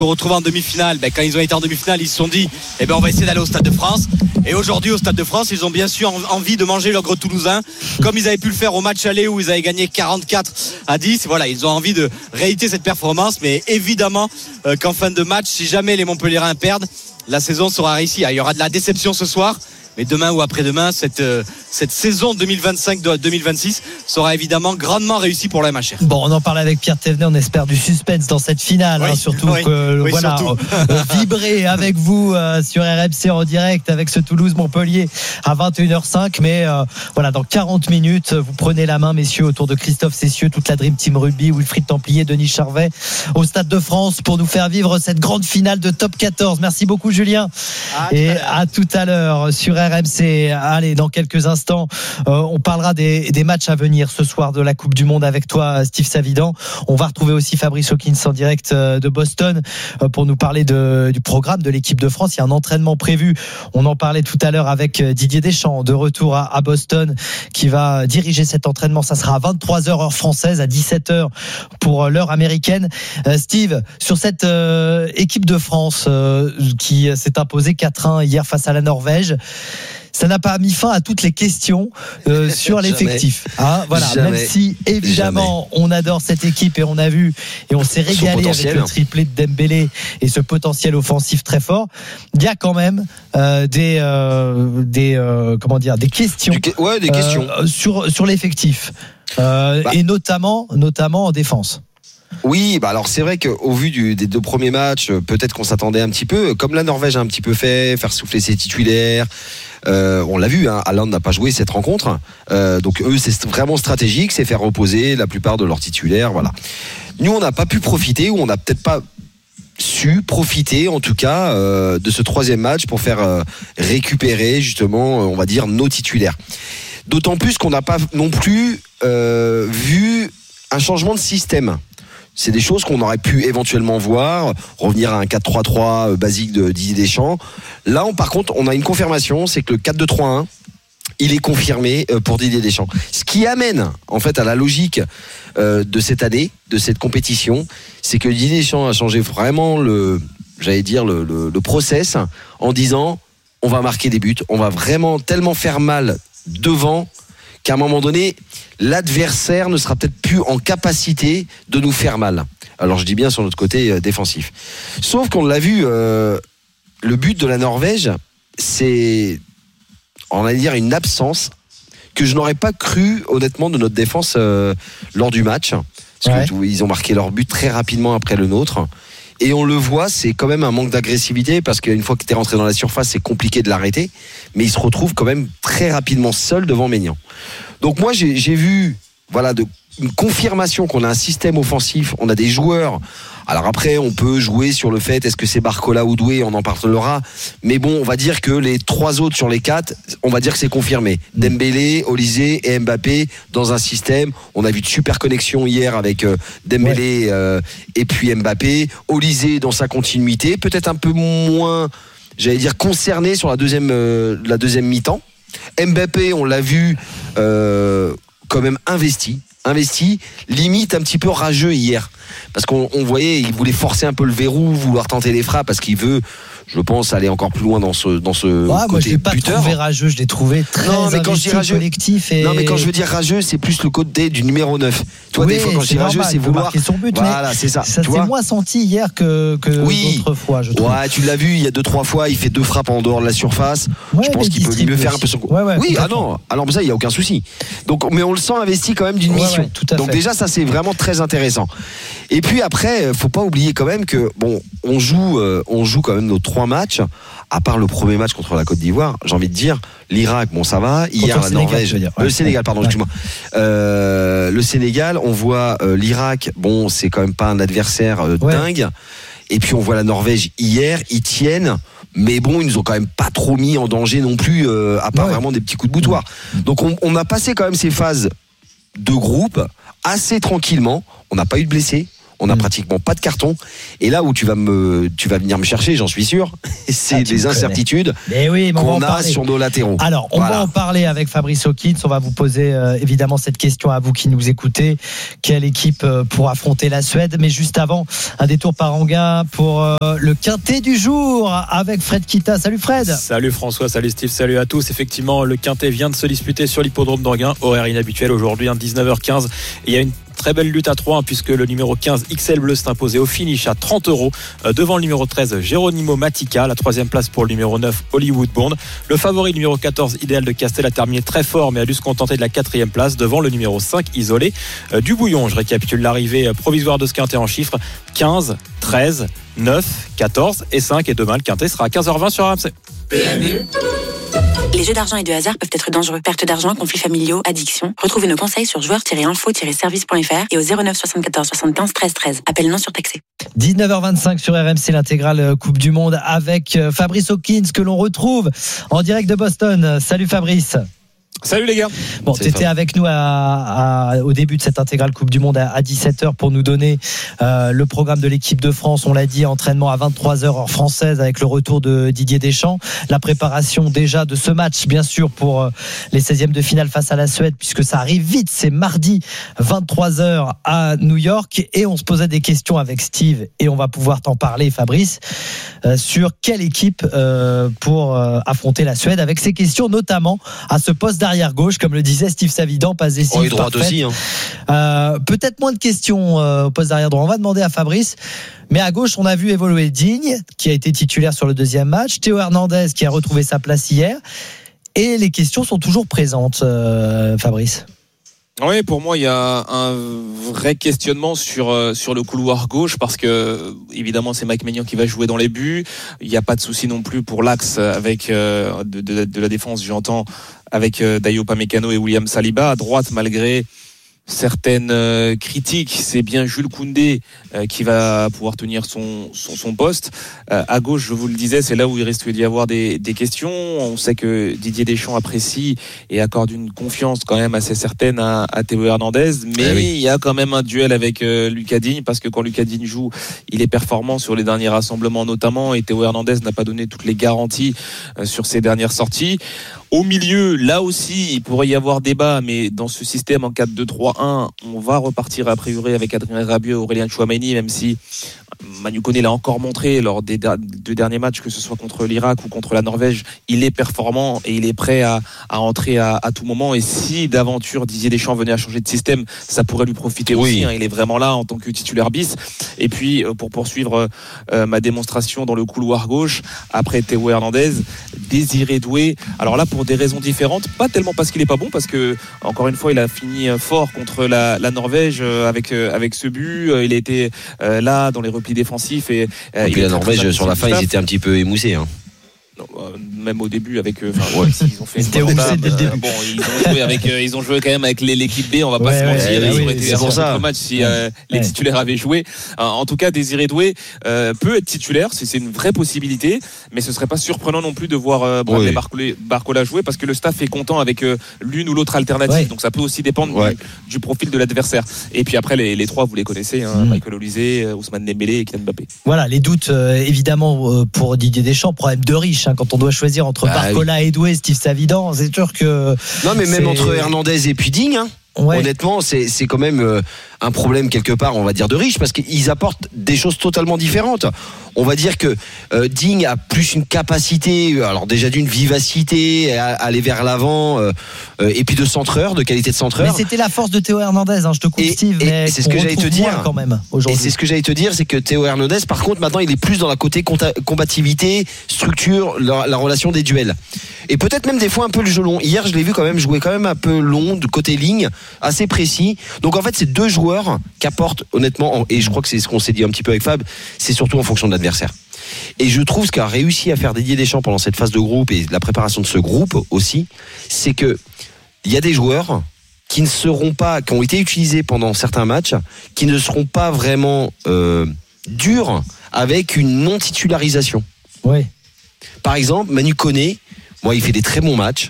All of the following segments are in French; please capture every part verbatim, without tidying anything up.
retrouver en demi-finale. Ben, quand ils ont été en demi-finale, ils se sont dit eh ben, on va essayer d'aller au Stade de France. Et aujourd'hui, au Stade de France, ils ont bien sûr envie de manger l'ogre toulousain, comme ils avaient pu le faire au match aller où ils avaient gagné quarante-quatre à dix. Voilà, ils ont envie de réitérer cette performance. Mais évidemment euh, qu'en fin de match, si jamais les Montpelliérains perdent, la saison sera réussie. Il y aura de la déception ce soir. Mais demain ou après-demain, cette, euh, cette saison deux mille vingt-cinq deux mille vingt-six sera évidemment grandement réussie pour la M H R. Bon, on en parle avec Pierre Thévenet, on espère du suspense dans cette finale, oui, hein, surtout oui, que oui, voilà, surtout. Euh, vibrer avec vous euh, sur R M C en direct avec ce Toulouse-Montpellier à vingt et une heures cinq. Mais euh, voilà, dans quarante minutes, vous prenez la main, messieurs, autour de Christophe Cessieux, toute la Dream Team Rugby, Wilfried Templier, Denis Charvet, au Stade de France pour nous faire vivre cette grande finale de Top quatorze. Merci beaucoup, Julien. À et à tout à l'heure sur R M C. Allez, dans quelques instants, euh, on parlera des, des matchs à venir ce soir de la Coupe du Monde avec toi, Steve Savidan. On va retrouver aussi Fabrice Hawkins en direct de Boston euh, pour nous parler de, du programme de l'équipe de France. Il y a un entraînement prévu. On en parlait tout à l'heure avec Didier Deschamps, de retour à, à Boston, qui va diriger cet entraînement. Ça sera à vingt-trois heures heure française, à dix-sept heures pour l'heure américaine. Euh, Steve, sur cette euh, équipe de France euh, qui s'est imposée quatre un hier face à la Norvège, ça n'a pas mis fin à toutes les questions euh, sur l'effectif. Hein, voilà, Jamais. Même si évidemment Jamais. on adore cette équipe et on a vu et on s'est régalé avec le triplé de Dembélé et ce potentiel offensif très fort, il y a quand même euh, des euh, des euh, comment dire des questions. Du, ouais, des questions euh, sur sur l'effectif euh, bah. et notamment notamment en défense. Oui, bah alors c'est vrai qu'au vu du, des deux premiers matchs, peut-être qu'on s'attendait un petit peu, comme la Norvège a un petit peu fait, faire souffler ses titulaires. Euh, on l'a vu, hein, Haaland n'a pas joué cette rencontre, euh, donc eux c'est vraiment stratégique, c'est faire reposer la plupart de leurs titulaires. Voilà. Nous on n'a pas pu profiter, ou on n'a peut-être pas su profiter, en tout cas, euh, de ce troisième match pour faire euh, récupérer justement, on va dire, nos titulaires. D'autant plus qu'on n'a pas non plus euh, vu un changement de système. C'est des choses qu'on aurait pu éventuellement voir, revenir à un quatre trois trois basique de Didier Deschamps. Là, on, par contre, on a une confirmation, c'est que le quatre deux trois un, il est confirmé pour Didier Deschamps. Ce qui amène, en fait, à la logique euh, de cette année, de cette compétition, c'est que Didier Deschamps a changé vraiment le, j'allais dire, le, le, le process en disant, on va marquer des buts, on va vraiment tellement faire mal devant qu'à un moment donné, l'adversaire ne sera peut-être plus en capacité de nous faire mal. Alors je dis bien sur notre côté euh, défensif. Sauf qu'on l'a vu, euh, le but de la Norvège, c'est, on va dire, une absence que je n'aurais pas cru, honnêtement, de notre défense euh, lors du match. Parce ouais. qu'ils ont marqué leur but très rapidement après le nôtre. Et on le voit, c'est quand même un manque d'agressivité, parce qu'une fois que tu es rentré dans la surface, c'est compliqué de l'arrêter. Mais il se retrouve quand même très rapidement seul devant Maignan. Donc moi, j'ai, j'ai vu voilà, de, une confirmation qu'on a un système offensif, on a des joueurs. Alors après, on peut jouer sur le fait, est-ce que c'est Barcola ou Doué, on en parlera. Mais bon, on va dire que les trois autres sur les quatre, on va dire que c'est confirmé. Dembélé, Olysée et Mbappé dans un système. On a vu de super connexions hier avec euh, Dembélé ouais. euh, et puis Mbappé. Olysée dans sa continuité, peut-être un peu moins, j'allais dire, concerné sur la deuxième, euh, la deuxième mi-temps. Mbappé, on l'a vu euh, quand même investi. investi, limite un petit peu rageux hier, parce qu'on on voyait, il voulait forcer un peu le verrou, vouloir tenter les frappes, parce qu'il veut, je pense, aller encore plus loin dans ce dans ce ouais, côté moi je l'ai pas buteur. trouvé rageux, je l'ai trouvé très non, mais quand je dis rageux, collectif et... non mais quand je veux dire rageux, c'est plus le côté du numéro neuf. Toi oui, des fois quand je dis rageux, c'est vouloir son but, voilà, c'est ça. Ça s'est moins senti hier que que oui. d'autres fois, je trouve. Ouais, tu l'as vu, il y a deux trois fois, il fait deux frappes en dehors de la surface. Ouais, je pense qu'il peut mieux faire un peu son ouais, ouais, oui, ah non, alors ça il y a aucun souci. Donc mais on le sent investi quand même d'une ouais, mission. Ouais, donc fait. déjà ça c'est vraiment très intéressant. Et puis après, faut pas oublier quand même que bon, on joue euh, on joue quand même nos trois matchs. À part le premier match contre la Côte d'Ivoire, j'ai envie de dire, l'Irak, bon ça va, hier la Sénégal, Norvège, ouais. le Sénégal, pardon, ouais. excuse-moi. Euh, le Sénégal, on voit euh, l'Irak, bon c'est quand même pas un adversaire euh, ouais. dingue. Et puis on voit la Norvège hier, ils tiennent, mais bon ils nous ont quand même pas trop mis en danger non plus, euh, à part ouais. vraiment des petits coups de boutoir. Donc on, on a passé quand même ces phases de groupe assez tranquillement. On n'a pas eu de blessés. On n'a mmh. pratiquement pas de carton. Et là où tu vas me, tu vas venir me chercher, j'en suis sûr, c'est ah, les incertitudes mais oui, mais qu'on a sur nos latéraux. Alors, on voilà. va en parler avec Fabrice Hawkins. On va vous poser euh, évidemment cette question à vous qui nous écoutez. Quelle équipe euh, pour affronter la Suède? Mais juste avant, un détour par Anguin pour euh, le quintet du jour avec Fred Kita. Salut Fred. Salut François, salut Steve, salut à tous. Effectivement, le quintet vient de se disputer sur l'hippodrome d'Anguin. Horaire inhabituel aujourd'hui, hein, dix-neuf heures quinze. Et il y a une très belle lutte à trois hein, puisque le numéro quinze X L Bleu s'est imposé au finish à trente euros euh, devant le numéro treize Geronimo Matica. La troisième place pour le numéro neuf Hollywood Bond. Le favori numéro quatorze Idéal de Castel a terminé très fort mais a dû se contenter de la quatrième place devant le numéro cinq Isolé euh, du Bouillon. Je récapitule l'arrivée euh, provisoire de ce quintet en chiffres: quinze, treize, neuf, quatorze et cinq. Et demain le quintet sera à quinze heures vingt sur R M C. Les jeux d'argent et de hasard peuvent être dangereux. Perte d'argent, conflits familiaux, addiction. Retrouvez nos conseils sur joueurs tiret info tiret service point f r et au zéro neuf soixante-quatorze soixante-quinze treize treize. Appel non surtaxé. dix-neuf heures vingt-cinq sur R M C, l'intégrale Coupe du Monde avec Fabrice Hawkins que l'on retrouve en direct de Boston. Salut Fabrice. Salut les gars. Bon, tu étais avec nous à, à, au début de cette intégrale Coupe du Monde à, à dix-sept heures pour nous donner euh, le programme de l'équipe de France. On l'a dit, entraînement à vingt-trois heures heure française avec le retour de Didier Deschamps. La préparation déjà de ce match, bien sûr, pour euh, les seizièmes de finale face à la Suède, puisque ça arrive vite. C'est mardi, vingt-trois heures à New York. Et on se posait des questions avec Steve, et on va pouvoir t'en parler, Fabrice, euh, sur quelle équipe euh, pour euh, affronter la Suède, avec ces questions notamment à ce poste d'arrière gauche, comme le disait Steve Savidan, passe décisive. Oh, et droite aussi. Hein. Euh, peut-être moins de questions euh, au poste d'arrière droit. On va demander à Fabrice. Mais à gauche, on a vu évoluer Digne, qui a été titulaire sur le deuxième match, Théo Hernandez, qui a retrouvé sa place hier. Et les questions sont toujours présentes, euh, Fabrice. Oui, pour moi, il y a un vrai questionnement sur sur le couloir gauche parce que évidemment, c'est Mike Maignan qui va jouer dans les buts. Il n'y a pas de souci non plus pour l'axe avec euh, de, de, de la défense, j'entends, avec euh, Dayo Upamecano et William Saliba. À droite, malgré certaines euh, critiques, c'est bien Jules Koundé euh, qui va pouvoir tenir son son, son poste. Euh, à gauche, je vous le disais, c'est là où il risque d'y avoir des, des questions. On sait que Didier Deschamps apprécie et accorde une confiance quand même assez certaine à, à Théo Hernandez, mais eh oui. il y a quand même un duel avec euh, Lucas Digne, parce que quand Lucas Digne joue, il est performant sur les derniers rassemblements notamment, et Théo Hernandez n'a pas donné toutes les garanties euh, sur ses dernières sorties. Au milieu, là aussi, il pourrait y avoir débat, mais dans ce système en quatre deux trois un, on va repartir a priori avec Adrien Rabiot et Aurélien Tchouameni, même si Manu Koné l'a encore montré lors des deux derniers matchs, que ce soit contre l'Irak ou contre la Norvège, il est performant et il est prêt à, à entrer à, à tout moment. Et si d'aventure Didier Deschamps venait à changer de système, ça pourrait lui profiter oui. aussi. Hein. Il est vraiment là en tant que titulaire bis. Et puis, pour poursuivre euh, ma démonstration dans le couloir gauche, après Théo Hernandez, Désiré Doué. Alors là, pour des raisons différentes, pas tellement parce qu'il est pas bon, parce que encore une fois, il a fini fort contre la, la Norvège avec avec ce but. Il a été euh, là dans les replis défensifs et, euh, et puis la Norvège sur la fin, ils étaient un petit peu émoussés. Hein. Même au début avec euh, ouais, ils ont fait une bonne table, euh, bon ils ont joué avec euh, ils ont joué quand même avec l'équipe B, on va pas ouais, se mentir, ouais, ils oui, auraient été pour ça. match si euh, les ouais. titulaires avaient joué. Euh, en tout cas, Désiré Doué euh, peut être titulaire, c'est, c'est une vraie possibilité, mais ce serait pas surprenant non plus de voir euh, Bradley oui. Barcola, Barcola jouer, parce que le staff est content avec euh, l'une ou l'autre alternative, ouais. donc ça peut aussi dépendre ouais. du, du profil de l'adversaire. Et puis après les, les trois, vous les connaissez, hein, mmh. Michael Olise, Ousmane Dembélé et Kylian Mbappé. Voilà, les doutes euh, évidemment euh, pour Didier Deschamps, problème de riche hein, quand on doit choisir entre bah, Barcola oui. et Doué, Steve Savidan, c'est sûr que non mais même c'est... entre Hernandez et puis Digne hein. Ouais. Honnêtement, c'est c'est quand même euh, un problème quelque part, on va dire de riche, parce qu'ils apportent des choses totalement différentes. On va dire que euh, Digne a plus une capacité, alors déjà d'une vivacité, à, à aller vers l'avant, euh, euh, et puis de centreur, de qualité de centreur. Mais c'était la force de Théo Hernandez, hein, je te coupe et, Steve, et mais c'est ce que j'allais te dire quand même aujourd'hui. Et c'est ce que j'allais te dire, c'est que Théo Hernandez, par contre, maintenant, il est plus dans la côté combativité, structure, la, la relation des duels. Et peut-être même des fois un peu le jeu long. Hier, je l'ai vu quand même jouer quand même un peu long, de côté ligne, assez précis. Donc en fait, c'est deux joueurs qui apportent honnêtement, et je crois que c'est ce qu'on s'est dit un petit peu avec Fab, c'est surtout en fonction de l'adversaire. Et je trouve ce qu'a réussi à faire Didier Deschamps pendant cette phase de groupe et la préparation de ce groupe aussi, c'est que il y a des joueurs qui ne seront pas, qui ont été utilisés pendant certains matchs, qui ne seront pas vraiment euh, durs avec une non-titularisation. Oui. Par exemple, Manu Koné, moi, il fait des très bons matchs,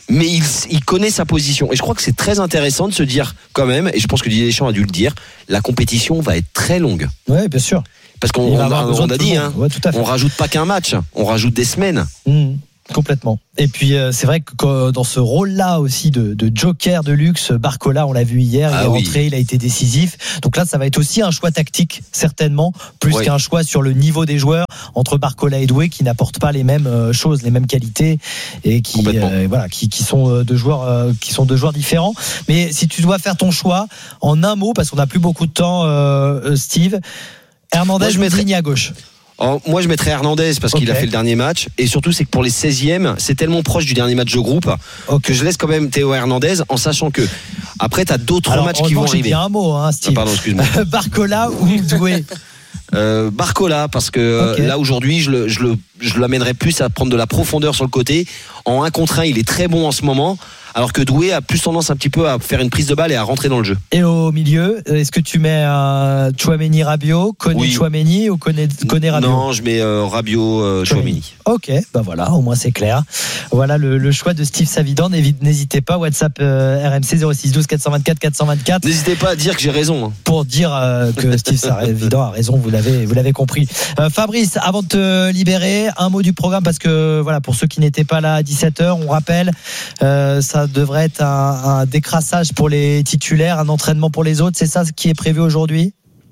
mais il, il connaît sa position. Et je crois que c'est très intéressant de se dire quand même, et je pense que Didier Deschamps a dû le dire, la compétition va être très longue. Oui, bien sûr. Parce qu'on on a, on a dit, hein, ouais, on rajoute pas qu'un match, on rajoute des semaines. Mmh. Complètement. Et puis euh, c'est vrai que dans ce rôle-là aussi de, de joker de luxe, Barcola, on l'a vu hier, ah il est oui. rentré, il a été décisif. Donc là, ça va être aussi un choix tactique, certainement, plus oui. qu'un choix sur le niveau des joueurs entre Barcola et Doué, qui n'apportent pas les mêmes choses, les mêmes qualités, et qui euh, voilà, qui, qui sont deux joueurs, euh, qui sont deux joueurs différents. Mais si tu dois faire ton choix en un mot, parce qu'on n'a plus beaucoup de temps, euh, Steve, Hernandez, moi, je mettrais ligne à gauche. Alors, moi, je mettrais Hernandez parce okay. qu'il a fait le dernier match. Et surtout, c'est que pour les seizièmes, c'est tellement proche du dernier match de groupe okay. que je laisse quand même Théo Hernandez en sachant que après, tu as d'autres Alors, matchs qui vont arriver. Il y a un mot, hein, Steve. Ah, pardon, excuse-moi. Barcola ou Doué euh, Barcola, parce que okay. là, aujourd'hui, je, le, je, le, je l'amènerais plus à prendre de la profondeur sur le côté. En un contre un, il est très bon en ce moment. Alors que Doué a plus tendance un petit peu à faire une prise de balle et à rentrer dans le jeu. Et au milieu, est-ce que tu mets euh, Tchouaméni Rabiot, Koné oui. Tchouaméni ou Koné, Koné Rabiot? Non, je mets euh, Rabiot euh, Tchouaméni. Ok, ben voilà, au moins c'est clair. Voilà le, le choix de Steve Savidan. N'hésitez pas, WhatsApp euh, R M C zéro six douze quatre cent vingt-quatre quatre cent vingt-quatre. N'hésitez pas à dire que j'ai raison. Hein. Pour dire euh, que Steve Savidan a raison, vous l'avez, vous l'avez compris. Euh, Fabrice, avant de te libérer, un mot du programme parce que voilà, pour ceux qui n'étaient pas là à dix-sept heures, on rappelle, euh, ça devrait être un un décrassage pour les titulaires, un entraînement pour les autres, c'est ça ce qui est prévu aujourd'hui ?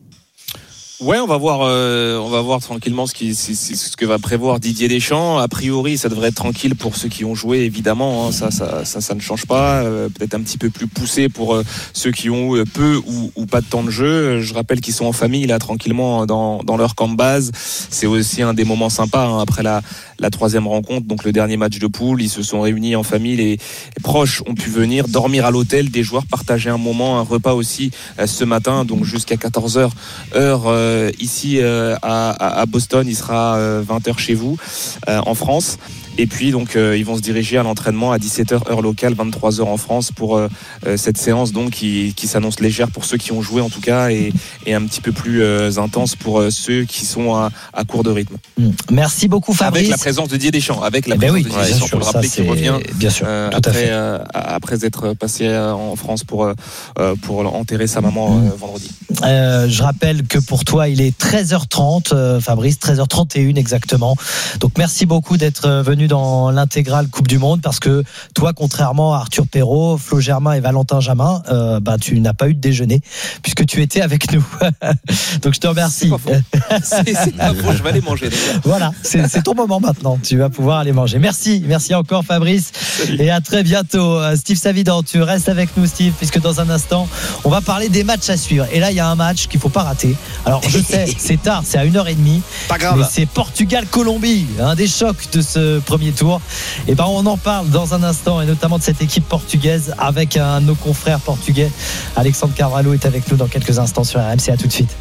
Ouais, on va voir, euh, on va voir tranquillement ce, qui, c'est, c'est ce que va prévoir Didier Deschamps. A priori, ça devrait être tranquille pour ceux qui ont joué, évidemment. Hein, ça, ça, ça, ça ne change pas. Euh, peut-être un petit peu plus poussé pour euh, ceux qui ont eu peu ou, ou pas de temps de jeu. Je rappelle qu'ils sont en famille là, tranquillement dans, dans leur camp de base. C'est aussi un des moments sympas hein, après la, la troisième rencontre, donc le dernier match de poule. Ils se sont réunis en famille. Les, les proches ont pu venir dormir à l'hôtel. Des joueurs partager un moment, un repas aussi euh, ce matin, donc jusqu'à quatorze heures heure. Euh, Euh, ici euh, à, à Boston, il sera euh, vingt heures chez vous euh, en France. Et puis donc euh, ils vont se diriger à l'entraînement à dix-sept heures heure locale, vingt-trois heures en France pour euh, cette séance donc qui, qui s'annonce légère pour ceux qui ont joué en tout cas et, et un petit peu plus euh, intense pour euh, ceux qui sont à, à court de rythme. Merci beaucoup Fabrice. Avec la présence de Didier Deschamps, avec la eh ben présence oui, de Didier Deschamps pour le rappeler qu'il revient bien sûr, euh, après, euh, après être passé en France pour, euh, pour enterrer sa maman euh, vendredi. Euh, je rappelle que pour toi il est treize heures trente euh, Fabrice, treize heures trente et une exactement. Donc merci beaucoup d'être venu dans l'intégrale Coupe du Monde parce que toi, contrairement à Arthur Perrault, Flo Germain et Valentin Jamin, euh, bah, tu n'as pas eu de déjeuner puisque tu étais avec nous. Donc je te remercie. C'est pas faux. c'est, c'est pas faux, je vais aller manger. Voilà, c'est, c'est ton moment maintenant. Tu vas pouvoir aller manger. Merci, merci encore Fabrice. Salut. Et à très bientôt. Steve Savidan, tu restes avec nous Steve puisque dans un instant, on va parler des matchs à suivre. Et là, il y a un match qu'il ne faut pas rater. Alors je sais, c'est tard, c'est à une heure trente. Pas grave. Mais c'est Portugal-Colombie, un des chocs de ce premier tour. Et ben on en parle dans un instant et notamment de cette équipe portugaise avec un de nos confrères portugais. Alexandre Carvalho est avec nous dans quelques instants sur R M C. À tout de suite.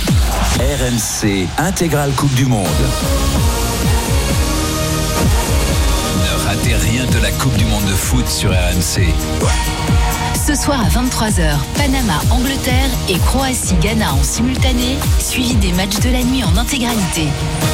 R M C intégrale Coupe du Monde. Ne ratez rien de la Coupe du Monde de foot sur R M C. Ce soir à vingt-trois heures, Panama, Angleterre et Croatie, Ghana en simultané, suivi des matchs de la nuit en intégralité.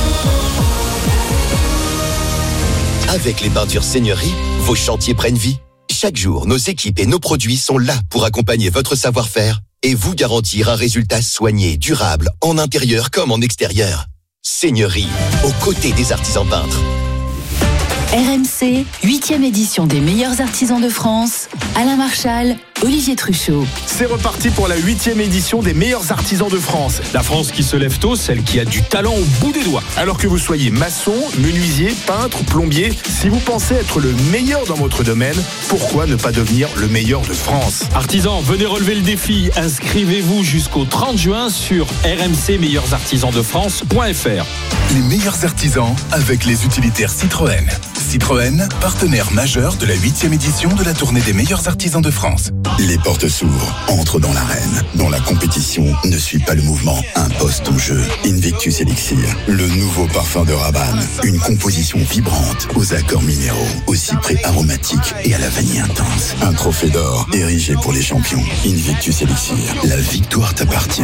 Avec les peintures Seigneurie, vos chantiers prennent vie. Chaque jour, nos équipes et nos produits sont là pour accompagner votre savoir-faire et vous garantir un résultat soigné, durable, en intérieur comme en extérieur. Seigneurie, aux côtés des artisans peintres. R M C, huitième édition des meilleurs artisans de France. Alain Marchal, Olivier Truchot. C'est reparti pour la huitième édition des meilleurs artisans de France. La France qui se lève tôt, celle qui a du talent au bout des doigts. Alors que vous soyez maçon, menuisier, peintre, plombier, si vous pensez être le meilleur dans votre domaine, pourquoi ne pas devenir le meilleur de France ? Artisans, venez relever le défi. Inscrivez-vous jusqu'au trente juin sur r m c meilleurs artisans de france point f r. Les meilleurs artisans avec les utilitaires Citroën. Citroën, partenaire majeur de la huitième édition de la tournée des meilleurs artisans de France. Les portes s'ouvrent, entre dans l'arène, dont la compétition ne suit pas le mouvement, impose ton jeu. Invictus Elixir, le nouveau parfum de Rabanne. Une composition vibrante, aux accords minéraux, au cyprès aromatique et à la vanille intense. Un trophée d'or, érigé pour les champions. Invictus Elixir, la victoire t'appartient.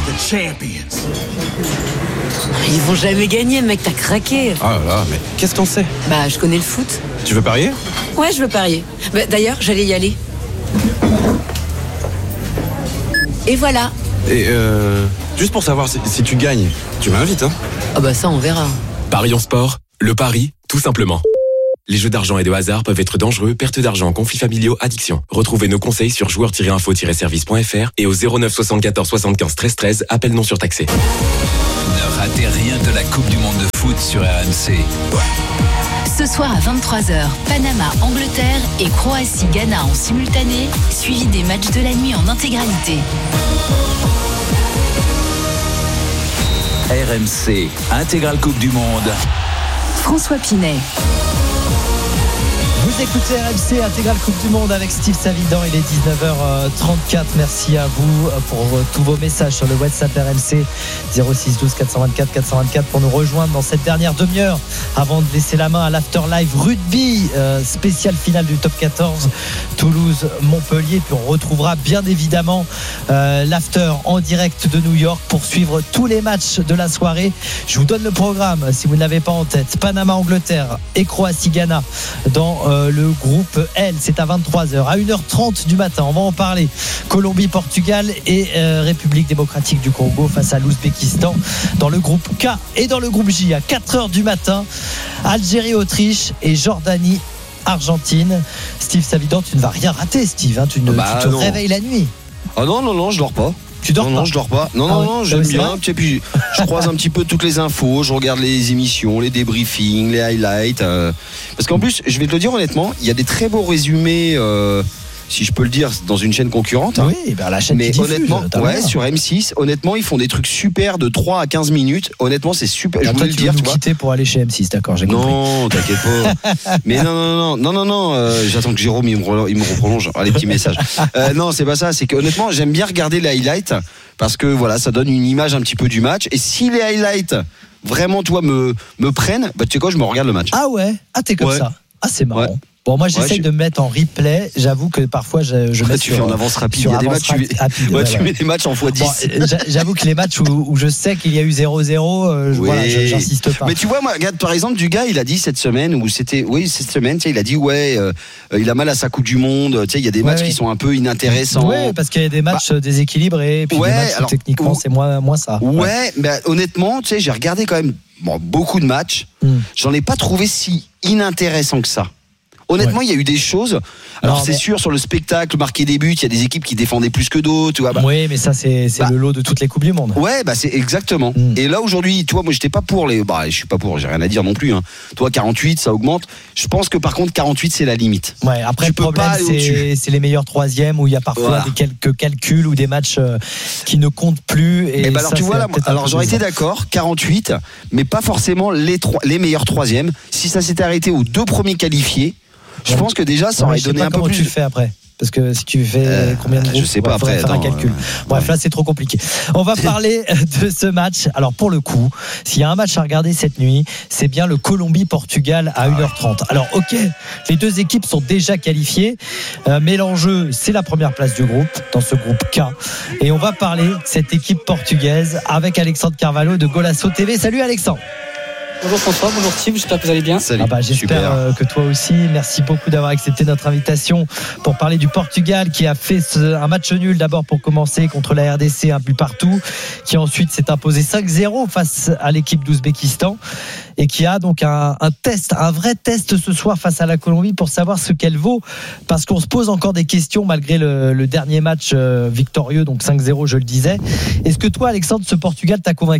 Ils vont jamais gagner, mec, t'as craqué. Ah là là, mais qu'est-ce qu'on sait? Bah, je connais le foot. Tu veux parier? Ouais, je veux parier. Bah, d'ailleurs, j'allais y aller. Et voilà. Et euh, juste pour savoir si, si tu gagnes, tu m'invites, hein? Ah bah ça, on verra. Parions Sport, le pari, tout simplement. Les jeux d'argent et de hasard peuvent être dangereux, perte d'argent, conflits familiaux, addiction. Retrouvez nos conseils sur joueurs tiret info tiret service point f r et au zéro neuf soixante-quatorze soixante-quinze treize treize, appel non surtaxé. Ne ratez rien de la Coupe du Monde de foot sur R M C. Ce soir à vingt-trois heures, Panama, Angleterre et Croatie, Ghana en simultané, suivi des matchs de la nuit en intégralité. R M C, intégrale Coupe du Monde. François Pinet. Vous écoutez R M C Intégrale Coupe du Monde avec Steve Savidan, il est dix-neuf heures trente-quatre. Merci à vous pour tous vos messages sur le WhatsApp R M C zéro six douze quatre cent vingt-quatre quatre cent vingt-quatre pour nous rejoindre dans cette dernière demi-heure avant de laisser la main à l'Afterlive Rugby, euh, spécial finale du top quatorze Toulouse-Montpellier. Puis on retrouvera bien évidemment euh, l'After en direct de New York pour suivre tous les matchs de la soirée. Je vous donne le programme si vous ne l'avez pas en tête. Panama-Angleterre et Croatie-Ghana dans euh, le groupe L, c'est à vingt-trois heures. À une heure trente du matin, on va en parler. Colombie-Portugal et euh, République démocratique du Congo face à l'Ouzbékistan dans le groupe K. Et dans le groupe J, à quatre heures du matin, Algérie-Autriche et Jordanie-Argentine. Steve Savidan, tu ne vas rien rater, Steve, hein. tu, ne, bah, tu te non. réveilles la nuit. Ah non, non, non, je dors pas. Tu dors non, pas non, je dors pas. Non, ah non, ouais. non, j'aime bien. Et puis, je croise un petit peu toutes les infos, je regarde les émissions, les débriefings, les highlights. Euh, parce qu'en plus, je vais te le dire honnêtement, il y a des très beaux résumés. Euh, si je peux le dire, dans une chaîne concurrente. Oui, ben la chaîne mais qui diffuse, honnêtement, ouais, sur M six, honnêtement, ils font des trucs super de trois à quinze minutes. Honnêtement, c'est super. Je voulais toi, le tu dire, veux tu nous vois. quitter pour aller chez M six, d'accord, j'ai compris. Non, t'inquiète pas. Mais non, non, non, non, non, non. Euh, j'attends que Jérôme il me, re- il me reprolonge. Ah, les petits messages. Euh, non, c'est pas ça. C'est que honnêtement, j'aime bien regarder les highlights parce que voilà, ça donne une image un petit peu du match. Et si les highlights vraiment, toi, me me prennent, bah tu sais quoi, je me regarde le match. Ah ouais, ah t'es comme Ouais. ça. Ah c'est marrant. Ouais. Bon, moi j'essaie Ouais, je- de me mettre en replay. J'avoue que parfois je, je Après, mets tu sur, fais en avance rapide. sur Il y a des avance matchs, tu, rapide, ouais, ouais, tu ouais. mets des matchs en fois dix. Bon, euh, j'a- j'avoue que les matchs où, où je sais qu'il y a eu zéro zéro, euh, je- Oui. voilà, je- j'insiste pas. Mais tu vois, moi, regarde, par exemple, du gars, il a dit cette semaine, ou c'était, oui, cette semaine, tu sais, il a dit, ouais, euh, il a mal à sa Coupe du Monde, tu sais, il y a des Ouais, matchs ouais. qui sont un peu inintéressants. Ouais, parce qu'il y a des matchs Bah, déséquilibrés, et puis ouais, des matchs où alors, techniquement ou- c'est moins, moins ça. Ouais, mais honnêtement, tu sais, j'ai regardé quand même bon, beaucoup de matchs. Hmm. J'en ai pas trouvé si inintéressant que ça. Honnêtement, il y a eu des choses. Alors, Non, c'est mais- sûr, sur le spectacle, marquer des buts, il y a des équipes qui défendaient plus que d'autres, tu vois. Bah, Oui, mais ça c'est c'est bah- le lot de toutes les Coupes du Monde. Ouais, bah c'est exactement. Mm. Et là aujourd'hui, tu vois, moi j'étais pas pour les. Bah, je suis pas pour, j'ai rien à dire non plus. Hein. Toi, quarante-huit, ça augmente. Je pense que par contre, quarante-huit, c'est la limite. Ouais, après Tu le peux problème pas aller c'est au-dessus. c'est les meilleurs troisièmes où il y a parfois Voilà. des quelques calculs ou des matchs euh, qui ne comptent plus. Et, Et bah alors ça, tu vois c'est là, peut-être un alors peu j'aurais été bizarre. d'accord, quarante-huit, mais pas forcément les trois, les meilleurs troisièmes. Si ça s'était arrêté aux deux premiers qualifiés, je Ouais. pense que déjà ça Ouais, aurait je sais donné pas un peu comment plus. tu le fais après. Parce que si tu fais Euh, combien de je groupes, sais pas ouais, faudrait après, faire un attends, calcul. euh, Bref, là c'est trop compliqué. On va parler de ce match. Alors pour le coup, s'il y a un match à regarder cette nuit, c'est bien le Colombie-Portugal à une heure trente. Alors ok, les deux équipes sont déjà qualifiées, euh, mais l'enjeu c'est la première place du groupe, dans ce groupe K. Et on va parler de cette équipe portugaise avec Alexandre Carvalho de Golasso T V. Salut Alexandre. Bonjour François, bonjour Steve, j'espère que vous allez bien. Salut. Ah bah, j'espère Super. euh, que toi aussi. Merci beaucoup d'avoir accepté notre invitation pour parler du Portugal qui a fait ce- un match nul d'abord pour commencer contre la R D C, un but partout, qui ensuite s'est imposé cinq zéro face à l'équipe d'Ouzbékistan et qui a donc un, un test, un vrai test ce soir face à la Colombie pour savoir ce qu'elle vaut, parce qu'on se pose encore des questions malgré le, le dernier match euh, victorieux, donc cinq zéro je le disais. Est-ce que toi Alexandre, ce Portugal t'a convaincu ?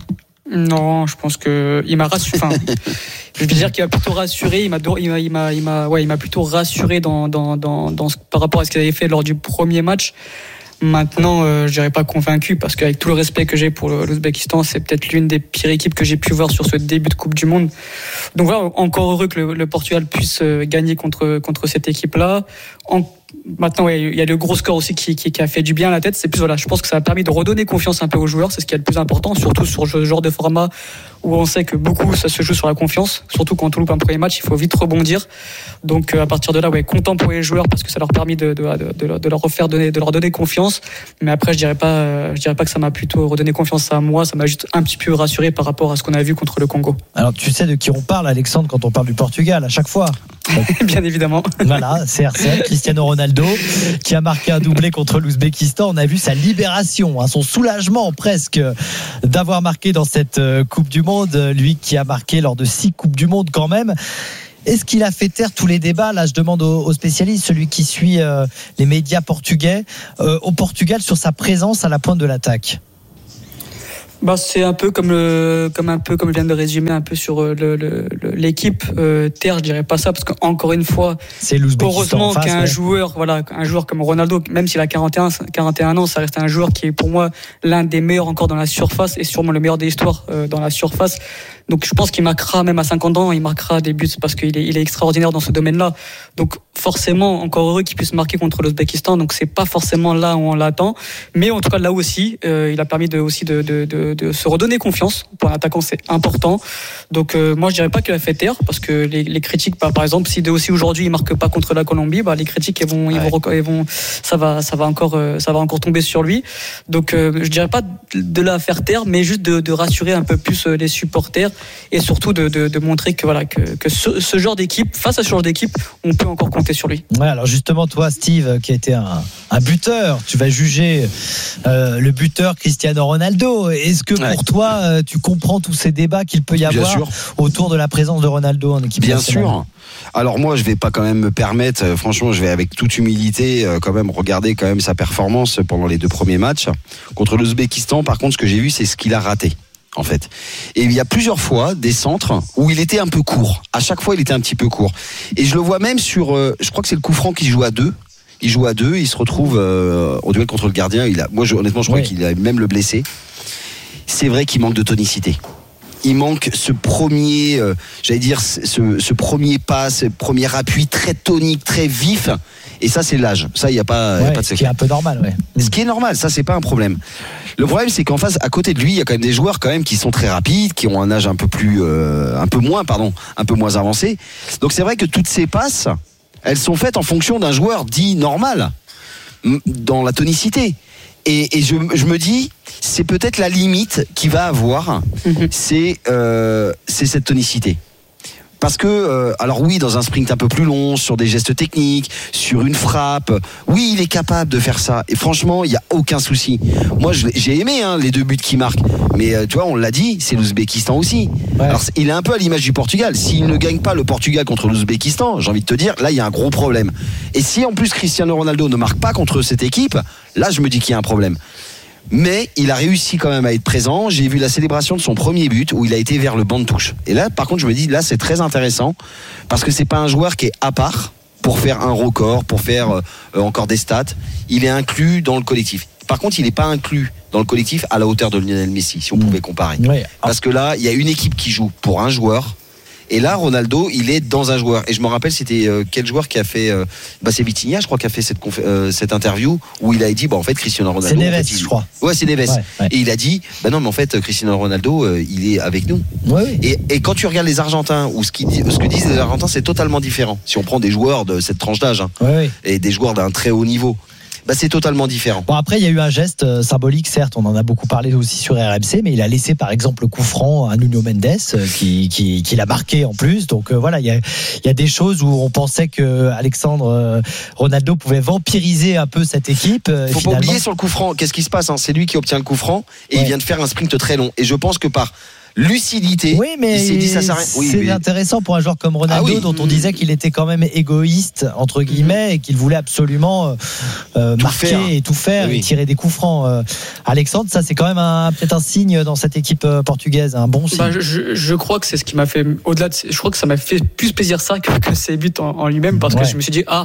Non, je pense que il m'a rassuré. Enfin, je veux dire qu'il m'a plutôt rassuré. Il m'a, il m'a, il m'a, il m'a, ouais, il m'a plutôt rassuré dans, dans, dans, dans ce- par rapport à ce qu'il avait fait lors du premier match. Maintenant, euh, je dirais pas convaincu parce qu'avec tout le respect que j'ai pour le- l'Ouzbékistan, c'est peut-être l'une des pires équipes que j'ai pu voir sur ce début de Coupe du Monde. Donc voilà, encore heureux que le, le Portugal puisse euh, gagner contre contre cette équipe-là. En, maintenant, ouais, il y a le gros score aussi qui, qui, qui a fait du bien à la tête. C'est plus, voilà, je pense que ça a permis de redonner confiance un peu aux joueurs. C'est ce qui est le plus important, surtout sur ce genre de format où on sait que beaucoup, ça se joue sur la confiance. Surtout quand on loupe un premier match, il faut vite rebondir. Donc, à partir de là, ouais, content pour les joueurs parce que ça leur a permis de, de, de, de, de leur refaire donner, de leur donner confiance. Mais après, je dirais pas, je dirais pas que ça m'a plutôt redonné confiance à moi. Ça m'a juste un petit peu rassuré par rapport à ce qu'on a vu contre le Congo. Alors, tu sais de qui on parle, Alexandre, quand on parle du Portugal, à chaque fois. Bien évidemment. Voilà, C R sept, Cristiano Ronaldo, qui a marqué un doublé contre l'Ouzbékistan. On a vu sa libération, hein, son soulagement presque d'avoir marqué dans cette Coupe du Monde. Lui qui a marqué lors de six Coupes du Monde quand même. Est-ce qu'il a fait taire tous les débats? Là, je demande aux, aux spécialistes, celui qui suit euh, les médias portugais, euh, au Portugal sur sa présence à la pointe de l'attaque. Bah, c'est un peu comme le, comme un peu comme je viens de résumer un peu sur le, le, le, l'équipe euh, terre, je dirais pas ça parce qu'encore une fois, c'est heureusement face, qu'un ouais. joueur, voilà, un joueur comme Ronaldo, même s'il a quarante et un, quarante et un ans, ça reste un joueur qui est pour moi l'un des meilleurs encore dans la surface et sûrement le meilleur de l'histoire euh, dans la surface. Donc je pense qu'il marquera même à cinquante ans, il marquera des buts parce qu'il est, il est extraordinaire dans ce domaine-là. Donc forcément, encore heureux qu'il puisse marquer contre l'Ouzbékistan. Donc c'est pas forcément là où on l'attend, mais en tout cas là aussi, euh, il a permis de, aussi de, de, de, de se redonner confiance. Pour un attaquant, c'est important. Donc euh, moi je dirais pas qu'il a fait taire parce que les, les critiques, bah, par exemple, si de, aussi aujourd'hui il marque pas contre la Colombie, bah, les critiques ils vont, ils vont, ils vont, ça va, ça va encore, euh, ça va encore tomber sur lui. Donc euh, je dirais pas de la faire taire, mais juste de, de rassurer un peu plus les supporters. Et surtout de, de, de montrer que, voilà, que, que ce, ce genre d'équipe, face à ce genre d'équipe, on peut encore compter sur lui. Ouais, alors justement, toi, Steve, qui a été un, un buteur, tu vas juger euh, le buteur Cristiano Ronaldo. Est-ce que pour ouais. toi, euh, tu comprends tous ces débats qu'il peut y avoir Bien autour de la présence de Ronaldo en équipe Bien nationale? sûr. Alors moi, je vais pas quand même me permettre, euh, franchement, je vais avec toute humilité euh, quand même regarder quand même sa performance pendant les deux premiers matchs. Contre l'Ouzbékistan, par contre, ce que j'ai vu, c'est ce qu'il a raté. En fait. Et il y a plusieurs fois des centres où il était un peu court. À chaque fois, il était un petit peu court. Et je le vois même sur, euh, je crois que c'est le coup franc qui joue à deux. Il joue à deux, il se retrouve euh, au duel contre le gardien. Il a, moi, je, honnêtement, je crois oui. qu'il a même le blessé. C'est vrai qu'il manque de tonicité. Il manque ce premier, euh, j'allais dire, ce, ce premier pas, ce premier appui très tonique, très vif. Et ça, c'est l'âge. Ça, il n'y a pas, ouais, y a pas de secret. Ce qui est un peu normal, ouais. Ce qui est normal, ça, c'est pas un problème. Le problème, c'est qu'en face, à côté de lui, il y a quand même des joueurs quand même qui sont très rapides, qui ont un âge un peu plus, euh, un peu moins, pardon, un peu moins avancé. Donc c'est vrai que toutes ces passes, elles sont faites en fonction d'un joueur dit normal, dans la tonicité. Et, et je, je me dis, c'est peut-être la limite qu'il va avoir, mm-hmm. c'est, euh, c'est cette tonicité. Parce que, euh, alors oui, dans un sprint un peu plus long, sur des gestes techniques, sur une frappe, oui, il est capable de faire ça. Et franchement, il n'y a aucun souci. Moi, je, j'ai aimé hein, les deux buts qu'il marque. Mais euh, tu vois, on l'a dit, c'est l'Ouzbékistan aussi. Ouais. Alors, il est un peu à l'image du Portugal. S'il ne gagne pas le Portugal contre l'Ouzbékistan, j'ai envie de te dire, là, il y a un gros problème. Et si en plus Cristiano Ronaldo ne marque pas contre cette équipe, là, je me dis qu'il y a un problème. Mais il a réussi quand même à être présent. J'ai vu la célébration de son premier but où il a été vers le banc de touche. Et là, par contre, je me dis, là, c'est très intéressant parce que c'est pas un joueur qui est à part pour faire un record, pour faire euh, encore des stats. Il est inclus dans le collectif. Par contre, il n'est pas inclus dans le collectif à la hauteur de Lionel Messi, si on pouvait comparer. Oui. Parce que là, il y a une équipe qui joue pour un joueur. Et là, Ronaldo, il est dans un joueur. Et je me rappelle, c'était euh, quel joueur qui a fait. Euh, bah, c'est Vitinha, je crois, qui a fait cette, conf... euh, cette interview où il a dit, bah, en fait, Cristiano Ronaldo. C'est Neves, en fait, il... je crois. Ouais, c'est Neves. Ouais, ouais. Et il a dit, bah non, mais en fait, Cristiano Ronaldo, euh, il est avec nous. Ouais, oui. et, et quand tu regardes les Argentins, ou ce, qui, ce que disent les Argentins, c'est totalement différent. Si on prend des joueurs de cette tranche d'âge, hein, ouais, oui. et des joueurs d'un très haut niveau. Bah, c'est totalement différent. Bon, après, il y a eu un geste euh, symbolique, certes, on en a beaucoup parlé aussi sur R M C, mais il a laissé par exemple le coup franc à Nuno Mendes, euh, qui, qui, qui l'a marqué en plus. Donc euh, voilà, il y a, il y a des choses où on pensait que Alexandre euh, Ronaldo pouvait vampiriser un peu cette équipe. Euh, Faut finalement... pas oublier sur le coup franc, qu'est-ce qui se passe hein c'est lui qui obtient le coup franc et ouais. il vient de faire un sprint très long. Et je pense que par lucidité. Oui, mais il s'est dit, ça s'arrête. Oui, c'est mais... intéressant pour un joueur comme Ronaldo, ah oui. dont on disait qu'il était quand même égoïste entre guillemets et qu'il voulait absolument euh, marquer faire. et tout faire oui. et tirer des coups francs. Euh, Alexandre, ça c'est quand même un, peut-être un signe dans cette équipe euh, portugaise, un bon signe. Bah, je, je crois que c'est ce qui m'a fait au-delà. De, je crois que ça m'a fait plus plaisir ça que, que ses buts en, en lui-même parce ouais. que je me suis dit ah.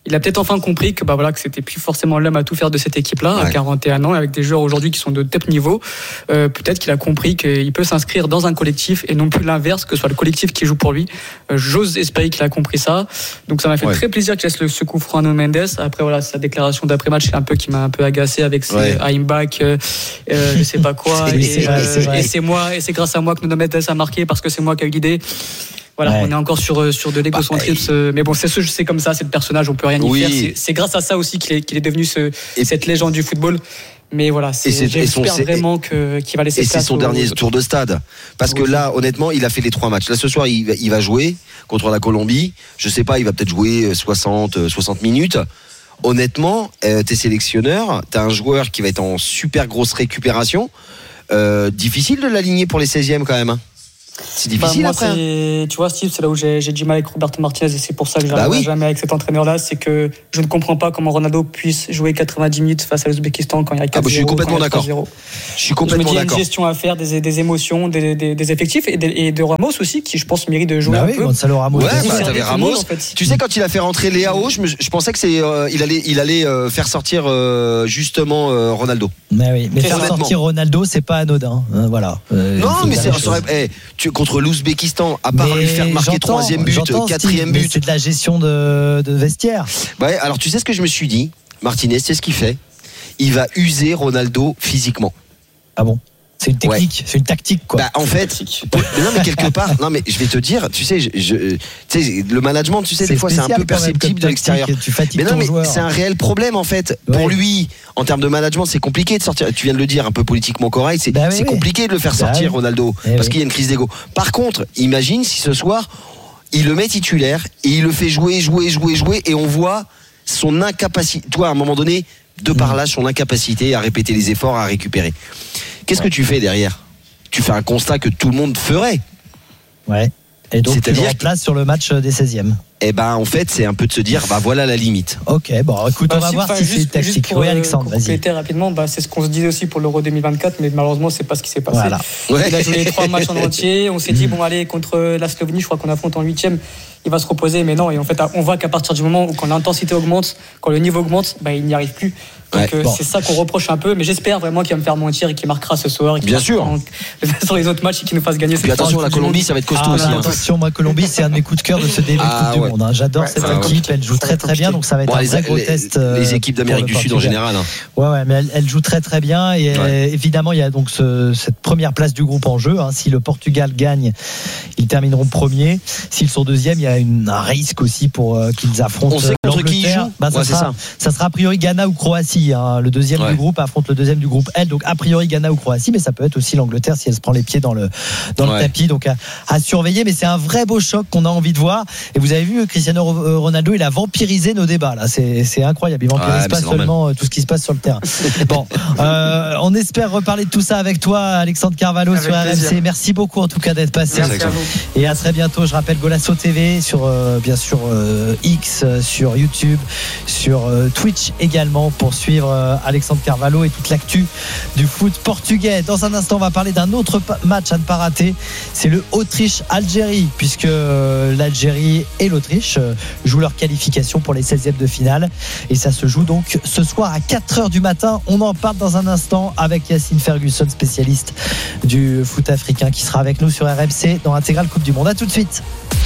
il a peut-être enfin compris que bah voilà que c'était plus forcément l'homme à tout faire de cette équipe-là, ouais. à quarante et un ans, avec des joueurs aujourd'hui qui sont de top niveau. Euh, peut-être qu'il a compris qu'il peut s'inscrire dans un collectif et non plus l'inverse, que ce soit le collectif qui joue pour lui. Euh, j'ose espérer qu'il a compris ça. Donc ça m'a fait ouais. très plaisir qu'il laisse le, ce coup franc à Nuno Mendes. Après voilà, sa déclaration d'après-match, c'est un peu qui m'a un peu agacé avec ses ouais. I'm back, euh, euh, je sais pas quoi. c'est, et, c'est, vrai, euh, c'est et c'est moi, et c'est grâce à moi que Nuno Mendes a marqué parce que c'est moi qui a eu l'idée. Voilà, ouais. on est encore sur, sur de l'égocentrisme, bah, mais bon, c'est, c'est comme ça, c'est le personnage, on peut rien y oui. faire. C'est, c'est grâce à ça aussi qu'il est, qu'il est devenu ce, cette légende du football. Mais voilà, c'est, et c'est, j'espère et son, vraiment que, qu'il va laisser et place. Et c'est son au, dernier au... tour de stade. Parce que là, honnêtement, il a fait les trois matchs. Là, ce soir, il va, il va jouer contre la Colombie. Je sais pas, il va peut-être jouer soixante, soixante minutes. Honnêtement, euh, t'es sélectionneur, t'as un joueur qui va être en super grosse récupération. Euh, difficile de l'aligner pour les seizièmes quand même, hein. C'est difficile bah, moi, après. C'est, tu vois, Steve, c'est là où j'ai, j'ai du mal avec Roberto Martinez et c'est pour ça que j'arrive bah oui. jamais avec cet entraîneur-là. C'est que je ne comprends pas comment Ronaldo puisse jouer quatre-vingt-dix minutes face à l'Ouzbékistan quand il y a quatre zéro. Ah bah, je suis complètement d'accord. Je suis complètement d'accord. Il y a une gestion à faire, des, des émotions, des, des, des effectifs et de, et de Ramos aussi, qui je pense mérite de jouer bah un oui, peu. Gonzalo Ramos. Ouais, bah, t'avais Ramos. Monde, en fait. Tu sais, quand il a fait rentrer Léao, je, me, je pensais que c'est, euh, il allait, il allait euh, faire sortir euh, justement euh, Ronaldo. Mais oui, mais faire sortir Ronaldo, c'est pas anodin. Euh, voilà. Euh, non, mais c'est hey, tu, contre l'Ouzbékistan, à part mais lui faire marquer troisième but, quatrième but. C'est de la gestion de, de vestiaire. Ouais, alors tu sais ce que je me suis dit, Martinez, c'est ce qu'il fait. Il va user Ronaldo physiquement. Ah bon? C'est une technique, ouais. c'est une tactique quoi. Bah, en fait, non mais quelque part, non mais je vais te dire, tu sais, je, je, tu sais, le management, tu sais, c'est des fois c'est un peu perceptible de l'extérieur. Tu fatigues mais non, mais joueur. C'est un réel problème en fait. Ouais. Pour lui, en termes de management, c'est compliqué de sortir. Tu viens de le dire, un peu politiquement correct, c'est, bah, oui, c'est oui. compliqué de le faire sortir, bah, Ronaldo, oui. parce qu'il y a une crise d'ego. Par contre, imagine si ce soir, il le met titulaire et il le fait jouer, jouer, jouer, jouer, et on voit son incapacité. Toi, à un moment donné, de par là, son incapacité à répéter les efforts, à récupérer. Qu'est-ce ouais. que tu fais derrière? Tu fais un constat que tout le monde ferait. Ouais. Et donc c'est-à-dire tu le remplaces sur le match des seizièmes. Eh ben en fait c'est un peu de se dire bah voilà la limite. Ok, bon écoute bah, on va si, voir si juste, c'est tactique. Pour, oui Alexandre, pour vas-y. Rapidement, bah, c'est ce qu'on se disait aussi pour l'Euro deux mille vingt-quatre, mais malheureusement c'est pas ce qui s'est passé. Voilà. Ouais. Il a joué les trois matchs en entier. On s'est dit bon allez contre la Slovénie, je crois qu'on affronte en huitième. Il va se reposer, mais non. Et en fait, on voit qu'à partir du moment où quand l'intensité augmente, quand le niveau augmente, bah, il n'y arrive plus. Donc ouais, bon. C'est ça qu'on reproche un peu, mais j'espère vraiment qu'il va me faire mentir et qu'il marquera ce soir. Et qu'il Bien sûr. Sur les autres matchs et qu'il nous fasse gagner. Puis attention, la Colombie, ça va être costaud ah, aussi. Hein. Attention, moi, Colombie, c'est un de mes coups de cœur de ce début ah, de Coupe ouais. du Monde. Hein. J'adore ouais, cette équipe, elle joue très très bien, donc ça va être bon, un vrai gros les, test. Les équipes d'Amérique du Sud en général. Hein. Ouais, ouais, mais elle, elle joue très très bien et ouais. évidemment, il y a donc ce, cette première place du groupe en jeu. Hein. Si le Portugal gagne, ils termineront premier. S'ils sont deuxième, il y a une, un risque aussi pour euh, qu'ils affrontent. On sait contre qui ils jouent. Bah, ça, ouais, sera, ça. ça sera a priori Ghana ou Croatie. Hein. Le deuxième ouais. du groupe affronte le deuxième du groupe L. Donc a priori Ghana ou Croatie, mais ça peut être aussi l'Angleterre si elle se prend les pieds dans le dans ouais. le tapis. Donc à, à surveiller. Mais c'est un vrai beau choc qu'on a envie de voir. Et vous avez vu Cristiano Ronaldo, il a vampirisé nos débats là. C'est, c'est incroyable. Il vampirise ouais, pas seulement normal. Tout ce qui se passe sur le terrain. Bon, euh, on espère reparler de tout ça avec toi, Alexandre Carvalho avec sur R M C. Merci beaucoup en tout cas d'être passé. Merci à vous. Et à très bientôt. Je rappelle Golasso T V sur euh, bien sûr euh, X, euh, sur YouTube, sur euh, Twitch également pour suivre euh, Alexandre Carvalho et toute l'actu du foot portugais. Dans un instant, on va parler d'un autre pa- match à ne pas rater. C'est le Autriche-Algérie, puisque euh, l'Algérie et l'Autriche euh, jouent leur qualification pour les seizièmes de finale. Et ça se joue donc ce soir à quatre heures du matin. On en parle dans un instant avec Yacine Ferguson, spécialiste du foot africain, qui sera avec nous sur R M C dans Intégral Coupe du Monde. À tout de suite.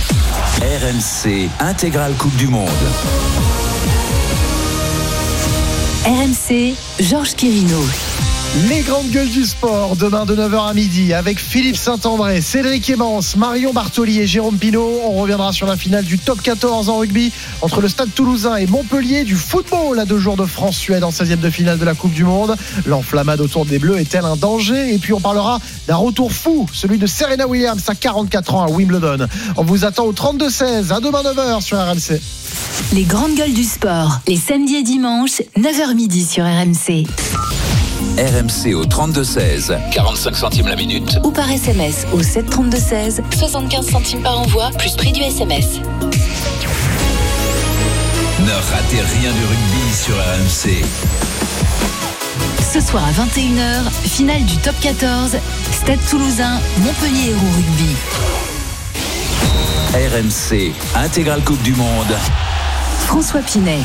R M C Intégral Coupe du Monde. R M C, Georges Quirino. Les grandes gueules du sport, demain de neuf heures à midi, avec Philippe Saint-André, Cédric Emmance, Marion Bartoli et Jérôme Pinault. On reviendra sur la finale du top quatorze en rugby entre le Stade Toulousain et Montpellier, du football à deux jours de France-Suède en seizième de finale de la Coupe du Monde. L'enflammade autour des Bleus est-elle un danger? Et puis on parlera d'un retour fou, celui de Serena Williams à quarante-quatre ans à Wimbledon. On vous attend au trente-deux seize, à demain neuf heures sur R M C. Les grandes gueules du sport, les samedis et dimanches, neuf heures midi sur R M C. R M C au trente-deux seize, quarante-cinq centimes la minute. Ou par S M S au sept trente-deux seize, soixante-quinze centimes par envoi, plus prix du S M S. Ne ratez rien du rugby sur R M C. Ce soir à vingt et une heures, finale du top quatorze, Stade Toulousain, Montpellier Hérault Rugby. R M C, Intégral Coupe du Monde. François Pinet.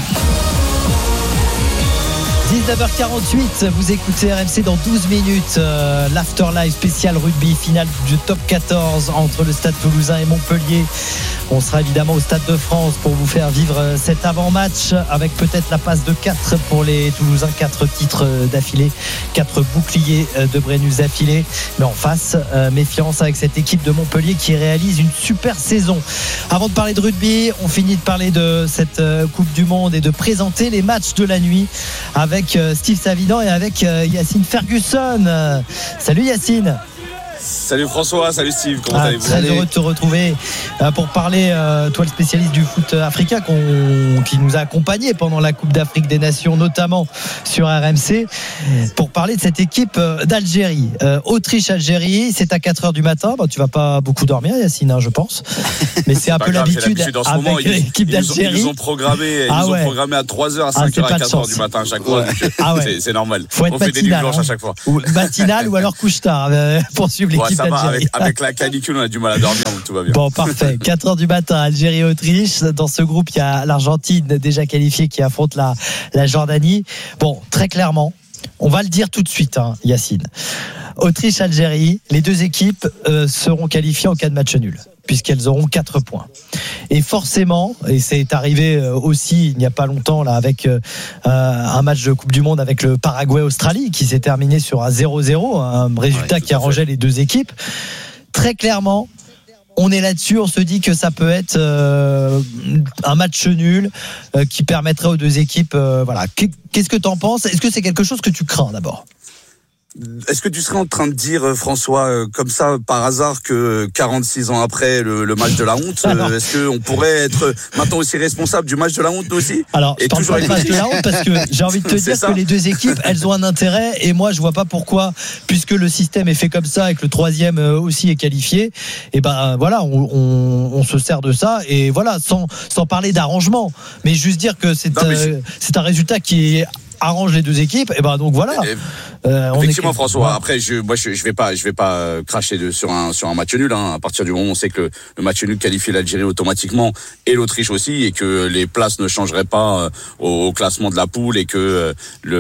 dix-neuf heures quarante-huit, vous écoutez R M C dans douze minutes. Euh, L'Afterlife spécial rugby, finale du top quatorze entre le Stade Toulousain et Montpellier. On sera évidemment au Stade de France pour vous faire vivre cet avant-match avec peut-être la passe de quatre pour les Toulousains, quatre titres d'affilée, quatre boucliers de Brennus d'affilée. Mais en face, euh, méfiance avec cette équipe de Montpellier qui réalise une super saison. Avant de parler de rugby, on finit de parler de cette euh, Coupe du Monde et de présenter les matchs de la nuit avec euh, Steve Savidan et avec euh, Yacine Ferguson. Euh, salut Yacine. Salut François, salut Steve, comment ah, allez-vous? Très heureux de te retrouver euh, pour parler, euh, toi le spécialiste du foot africain qu'on, qui nous a accompagnés pendant la Coupe d'Afrique des Nations, notamment sur R M C, pour parler de cette équipe euh, d'Algérie. Euh, Autriche-Algérie, c'est à quatre heures du matin. Bon, tu vas pas beaucoup dormir Yacine, hein, je pense, mais c'est un peu grave, l'habitude avec moment, l'équipe ils, d'Algérie. Ils nous ont programmé, ah ils nous ouais. ont programmé à trois heures, à cinq heures, ah, à quatre heures du matin à chaque fois. Ouais. Ah ouais. c'est, c'est normal. Faut être On fait matinal, des nuits blanches hein. à chaque fois. Ou matinal ou alors couche-tard euh, pour suivre l'équipe ouais, d'Algérie. Avec, avec la canicule, on a du mal à dormir, donc tout va bien. Bon, parfait. quatre heures du matin, Algérie-Autriche. Dans ce groupe, il y a l'Argentine déjà qualifiée qui affronte la, la Jordanie. Bon, très clairement, on va le dire tout de suite, hein, Yacine. Autriche-Algérie, les deux équipes euh, seront qualifiées en cas de match nul, puisqu'elles auront quatre points. Et forcément, et c'est arrivé aussi il n'y a pas longtemps là avec euh, un match de Coupe du Monde avec le Paraguay-Australie qui s'est terminé sur un zéro zéro, un résultat ouais, qui arrangeait les deux équipes. Très clairement, on est là-dessus, on se dit que ça peut être euh, un match nul euh, qui permettrait aux deux équipes. Euh, voilà. Qu'est-ce que tu en penses? Est-ce que c'est quelque chose que tu crains d'abord? Est-ce que tu serais en train de dire, François, comme ça, par hasard, que quarante-six ans après le, le match de la honte, alors, est-ce qu'on pourrait être maintenant aussi responsable du match de la honte, nous aussi? Alors, je parle pas du match de la honte parce que j'ai envie de te dire ça. Que les deux équipes, elles ont un intérêt et moi, je vois pas pourquoi, puisque le système est fait comme ça et que le troisième aussi est qualifié, et ben voilà, on, on, on se sert de ça et voilà, sans, sans parler d'arrangement, mais juste dire que c'est, non, euh, c'est un résultat qui est arrange les deux équipes et ben donc voilà. Euh, on Effectivement est... François. Après je moi je, je vais pas je vais pas cracher de, sur un sur un match nul. Hein. À partir du moment où on sait que le, le match nul qualifie l'Algérie automatiquement et l'Autriche aussi et que les places ne changeraient pas euh, au, au classement de la poule et que euh,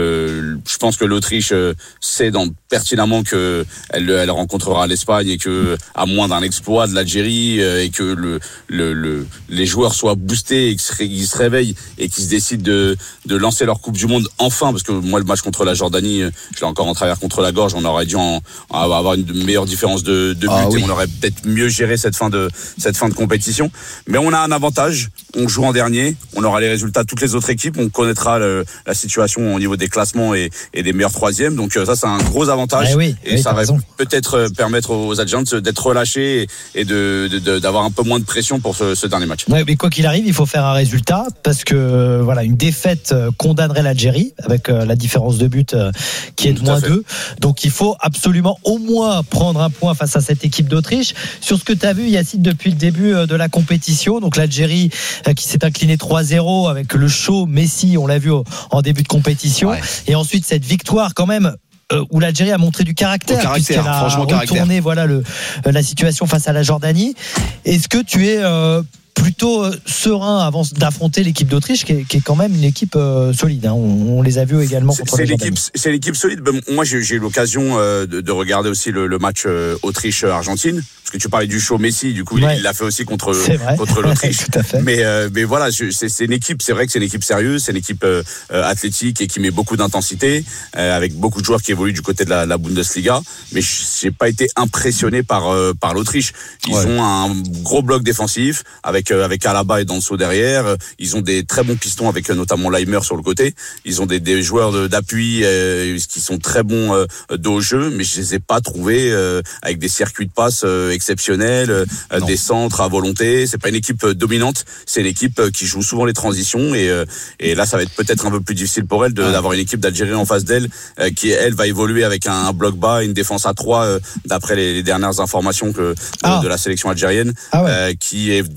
le je pense que l'Autriche euh, sait dans, pertinemment que elle, elle rencontrera l'Espagne et que à moins d'un exploit de l'Algérie euh, et que le, le le les joueurs soient boostés et qu'ils se réveillent et qu'ils se décident de de lancer leur Coupe du Monde en Enfin, parce que moi le match contre la Jordanie, je l'ai encore en travers contre la gorge. On aurait dû en, en avoir une meilleure différence de, de but ah, oui. et on aurait peut-être mieux géré cette fin de cette fin de compétition. Mais on a un avantage. On joue en dernier. On aura les résultats de toutes les autres équipes. On connaîtra le, la situation au niveau des classements et, et des meilleurs troisièmes. Donc ça, c'est un gros avantage. Eh oui, et oui, ça va peut-être permettre aux Adjants d'être relâchés et de, de, de d'avoir un peu moins de pression pour ce, ce dernier match. Ouais, mais quoi qu'il arrive, il faut faire un résultat parce que voilà, une défaite condamnerait l'Algérie avec la différence de but qui est de moins deux. Donc il faut absolument au moins prendre un point face à cette équipe d'Autriche. Sur ce que tu as vu, Yacine, depuis le début de la compétition, donc l'Algérie qui s'est inclinée trois zéro avec le show Messi, on l'a vu en début de compétition. Ouais. Et ensuite cette victoire quand même où l'Algérie a montré du caractère, caractère puisqu'elle a retourné caractère. Voilà, le, la situation face à la Jordanie. Est-ce que tu es... Euh, plutôt serein avant d'affronter l'équipe d'Autriche qui est, qui est quand même une équipe euh, solide hein. on, on les a vus également contre c'est, la l'équipe, c'est l'équipe solide. Ben, moi j'ai, j'ai eu l'occasion euh, de, de regarder aussi le, le match euh, Autriche-Argentine parce que tu parlais du show Messi, du coup ouais. il l'a fait aussi contre, contre l'Autriche. Ouais, mais, euh, mais voilà, je, c'est, c'est une équipe, c'est vrai que c'est une équipe sérieuse, c'est une équipe euh, athlétique et qui met beaucoup d'intensité euh, avec beaucoup de joueurs qui évoluent du côté de la, la Bundesliga, mais j'ai pas été impressionné par, euh, par l'Autriche. Ils ouais. ont un gros bloc défensif avec avec Alaba et Danso derrière. Ils ont des très bons pistons avec notamment Leimer sur le côté. Ils ont des, des joueurs de, d'appui euh, qui sont très bons euh, dos au jeu, mais je les ai pas trouvés euh, avec des circuits de passe euh, exceptionnels, euh, des centres à volonté. C'est pas une équipe dominante, c'est une équipe qui joue souvent les transitions et, euh, et là ça va être peut-être un peu plus difficile pour elle de, ah. d'avoir une équipe d'Algérie en face d'elle euh, qui elle va évoluer avec un, un bloc bas, une défense à trois euh, d'après les, les dernières informations que, ah. de, de la sélection algérienne ah ouais. euh, qui est, devrait évoluer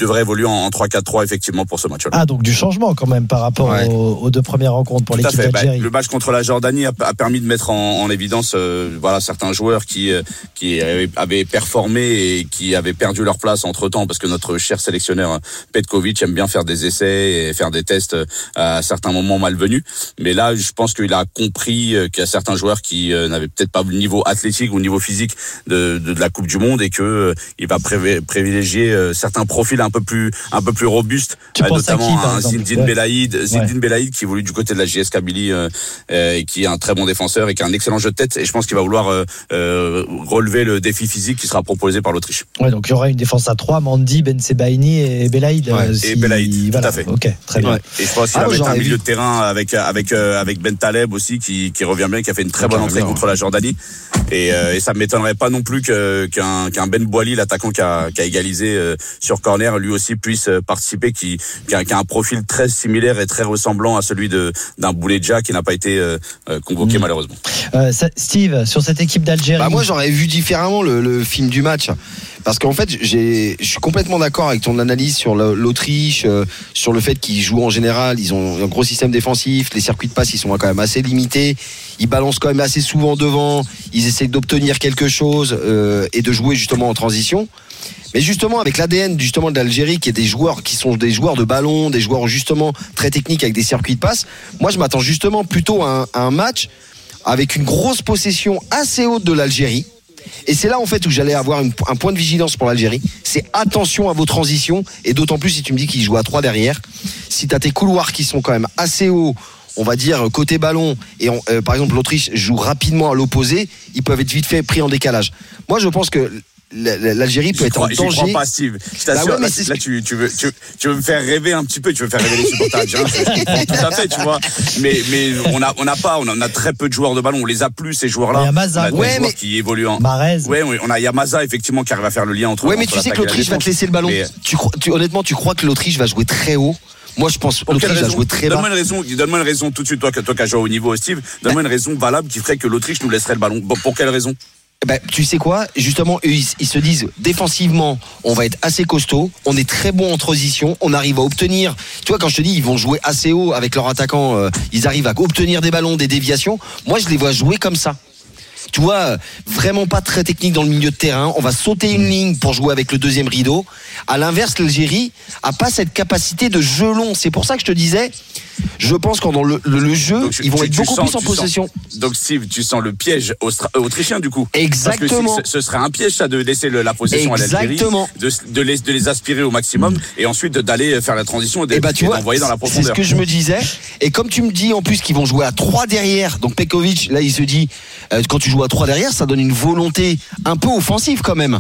évolue en, en trois quatre trois effectivement pour ce match-là. Ah, donc du changement quand même par rapport ouais. aux, aux deux premières rencontres pour Tout l'équipe d'Algérie. Bah, le match contre la Jordanie a, a permis de mettre en, en évidence euh, voilà certains joueurs qui euh, qui avaient, avaient performé et qui avaient perdu leur place entre-temps, parce que notre cher sélectionneur Petkovic aime bien faire des essais et faire des tests à certains moments malvenus. Mais là, je pense qu'il a compris qu'il y a certains joueurs qui euh, n'avaient peut-être pas le niveau athlétique ou le niveau physique de, de, de la Coupe du Monde, et que euh, il va pré- privilégier euh, certains profils un peu plus un peu plus robustes, euh, notamment qui, un Zinedine ouais. Belaïd, Zinedine ouais. Belaïd qui évolue du côté de la J S Kabylie, euh, euh, qui est un très bon défenseur et qui a un excellent jeu de tête. Et je pense qu'il va vouloir euh, euh, relever le défi physique qui sera proposé par l'Autriche. Ouais, donc il y aura une défense à trois, Mandy, Ben Sebaini et Belaïd. Ouais, si... Et Belaïd, voilà. tout à fait. Ok, très bien. Ouais. Et je pense qu'il ah, va mettre un milieu vu. de terrain avec avec euh, avec Ben Taleb aussi, qui qui revient bien, qui a fait une très bonne entrée contre la Jordanie. Et, euh, et ça ne m'étonnerait pas non plus que, qu'un, qu'un Ben Boili, l'attaquant qui a, qui a égalisé euh, sur corner, lui aussi puisse participer, qui, qui, a, qui a un profil très similaire et très ressemblant à celui de, d'un Bouledja qui n'a pas été euh, convoqué mmh. malheureusement. Euh, ça, Steve, sur cette équipe d'Algérie. Bah moi j'aurais vu différemment le, le film du match. Parce qu'en fait, j'ai, je suis complètement d'accord avec ton analyse sur l'Autriche, euh, sur le fait qu'ils jouent en général, ils ont un gros système défensif, les circuits de passe, ils sont quand même assez limités, ils balancent quand même assez souvent devant, ils essaient d'obtenir quelque chose euh, et de jouer justement en transition. Mais justement, avec l'A D N justement de l'Algérie, qui est des joueurs qui sont des joueurs de ballon, des joueurs justement très techniques avec des circuits de passe, moi je m'attends justement plutôt à un, à un match avec une grosse possession assez haute de l'Algérie. Et c'est là en fait où j'allais avoir une, un point de vigilance pour l'Algérie. C'est attention à vos transitions, et d'autant plus si tu me dis qu'ils jouent à trois derrière. Si tu as tes couloirs qui sont quand même assez hauts, on va dire côté ballon, et on, euh, par exemple l'Autriche joue rapidement à l'opposé, ils peuvent être vite fait pris en décalage. Moi je pense que l'Algérie peut j'y être crois, en danger. J'y crois pas, Steve. Je t'assure, bah ouais, là, là tu, tu, veux, tu, tu veux me faire rêver un petit peu, tu veux faire rêver les supporters algériens, je comprends tout à fait, tu vois. Mais, mais on a, on a pas, on a très peu de joueurs de ballon, on les a plus, ces joueurs-là. Il y a Maza, on a des ouais, joueurs mais... qui évoluent en. Marez. Ouais, oui, on a Yamaza, effectivement, qui arrive à faire le lien entre. Ouais, mais tu sais que l'Autriche va te laisser le ballon. Mais... Tu, tu, honnêtement, tu crois que l'Autriche va jouer très haut? Moi, je pense que l'Autriche va jouer très bas. Donne-moi une raison, donne-moi une raison tout de suite, toi, toi qui as joué au niveau, Steve, donne-moi une raison valable qui ferait que l'Autriche nous laisserait le ballon. Bon, pour quelle raison? Ben, tu sais quoi, justement, eux, ils, ils se disent défensivement, on va être assez costaud, on est très bon en transition, on arrive à obtenir. Tu vois, quand je te dis, ils vont jouer assez haut avec leur attaquant, euh, ils arrivent à obtenir des ballons, des déviations. Moi, je les vois jouer comme ça. Tu vois, vraiment pas très technique dans le milieu de terrain. On va sauter une ligne pour jouer avec le deuxième rideau. À l'inverse, l'Algérie a pas cette capacité de jeu long. C'est pour ça que je te disais, je pense qu'en dans le, le, le jeu, donc, ils vont tu, être tu beaucoup sens, plus en possession. Sens, donc Steve, tu sens le piège austra- autrichien du coup. Exactement. Parce que ce serait un piège ça de laisser le, la possession Exactement. à l'Algérie, de, de, les, de les aspirer au maximum mmh. et ensuite d'aller faire la transition et, de, et, bah, tu et vois, d'envoyer dans la profondeur. C'est ce que je me disais. Et comme tu me dis en plus qu'ils vont jouer à trois derrière, donc Petkovic, là il se dit, euh, quand tu joues à trois derrière, ça donne une volonté un peu offensive quand même.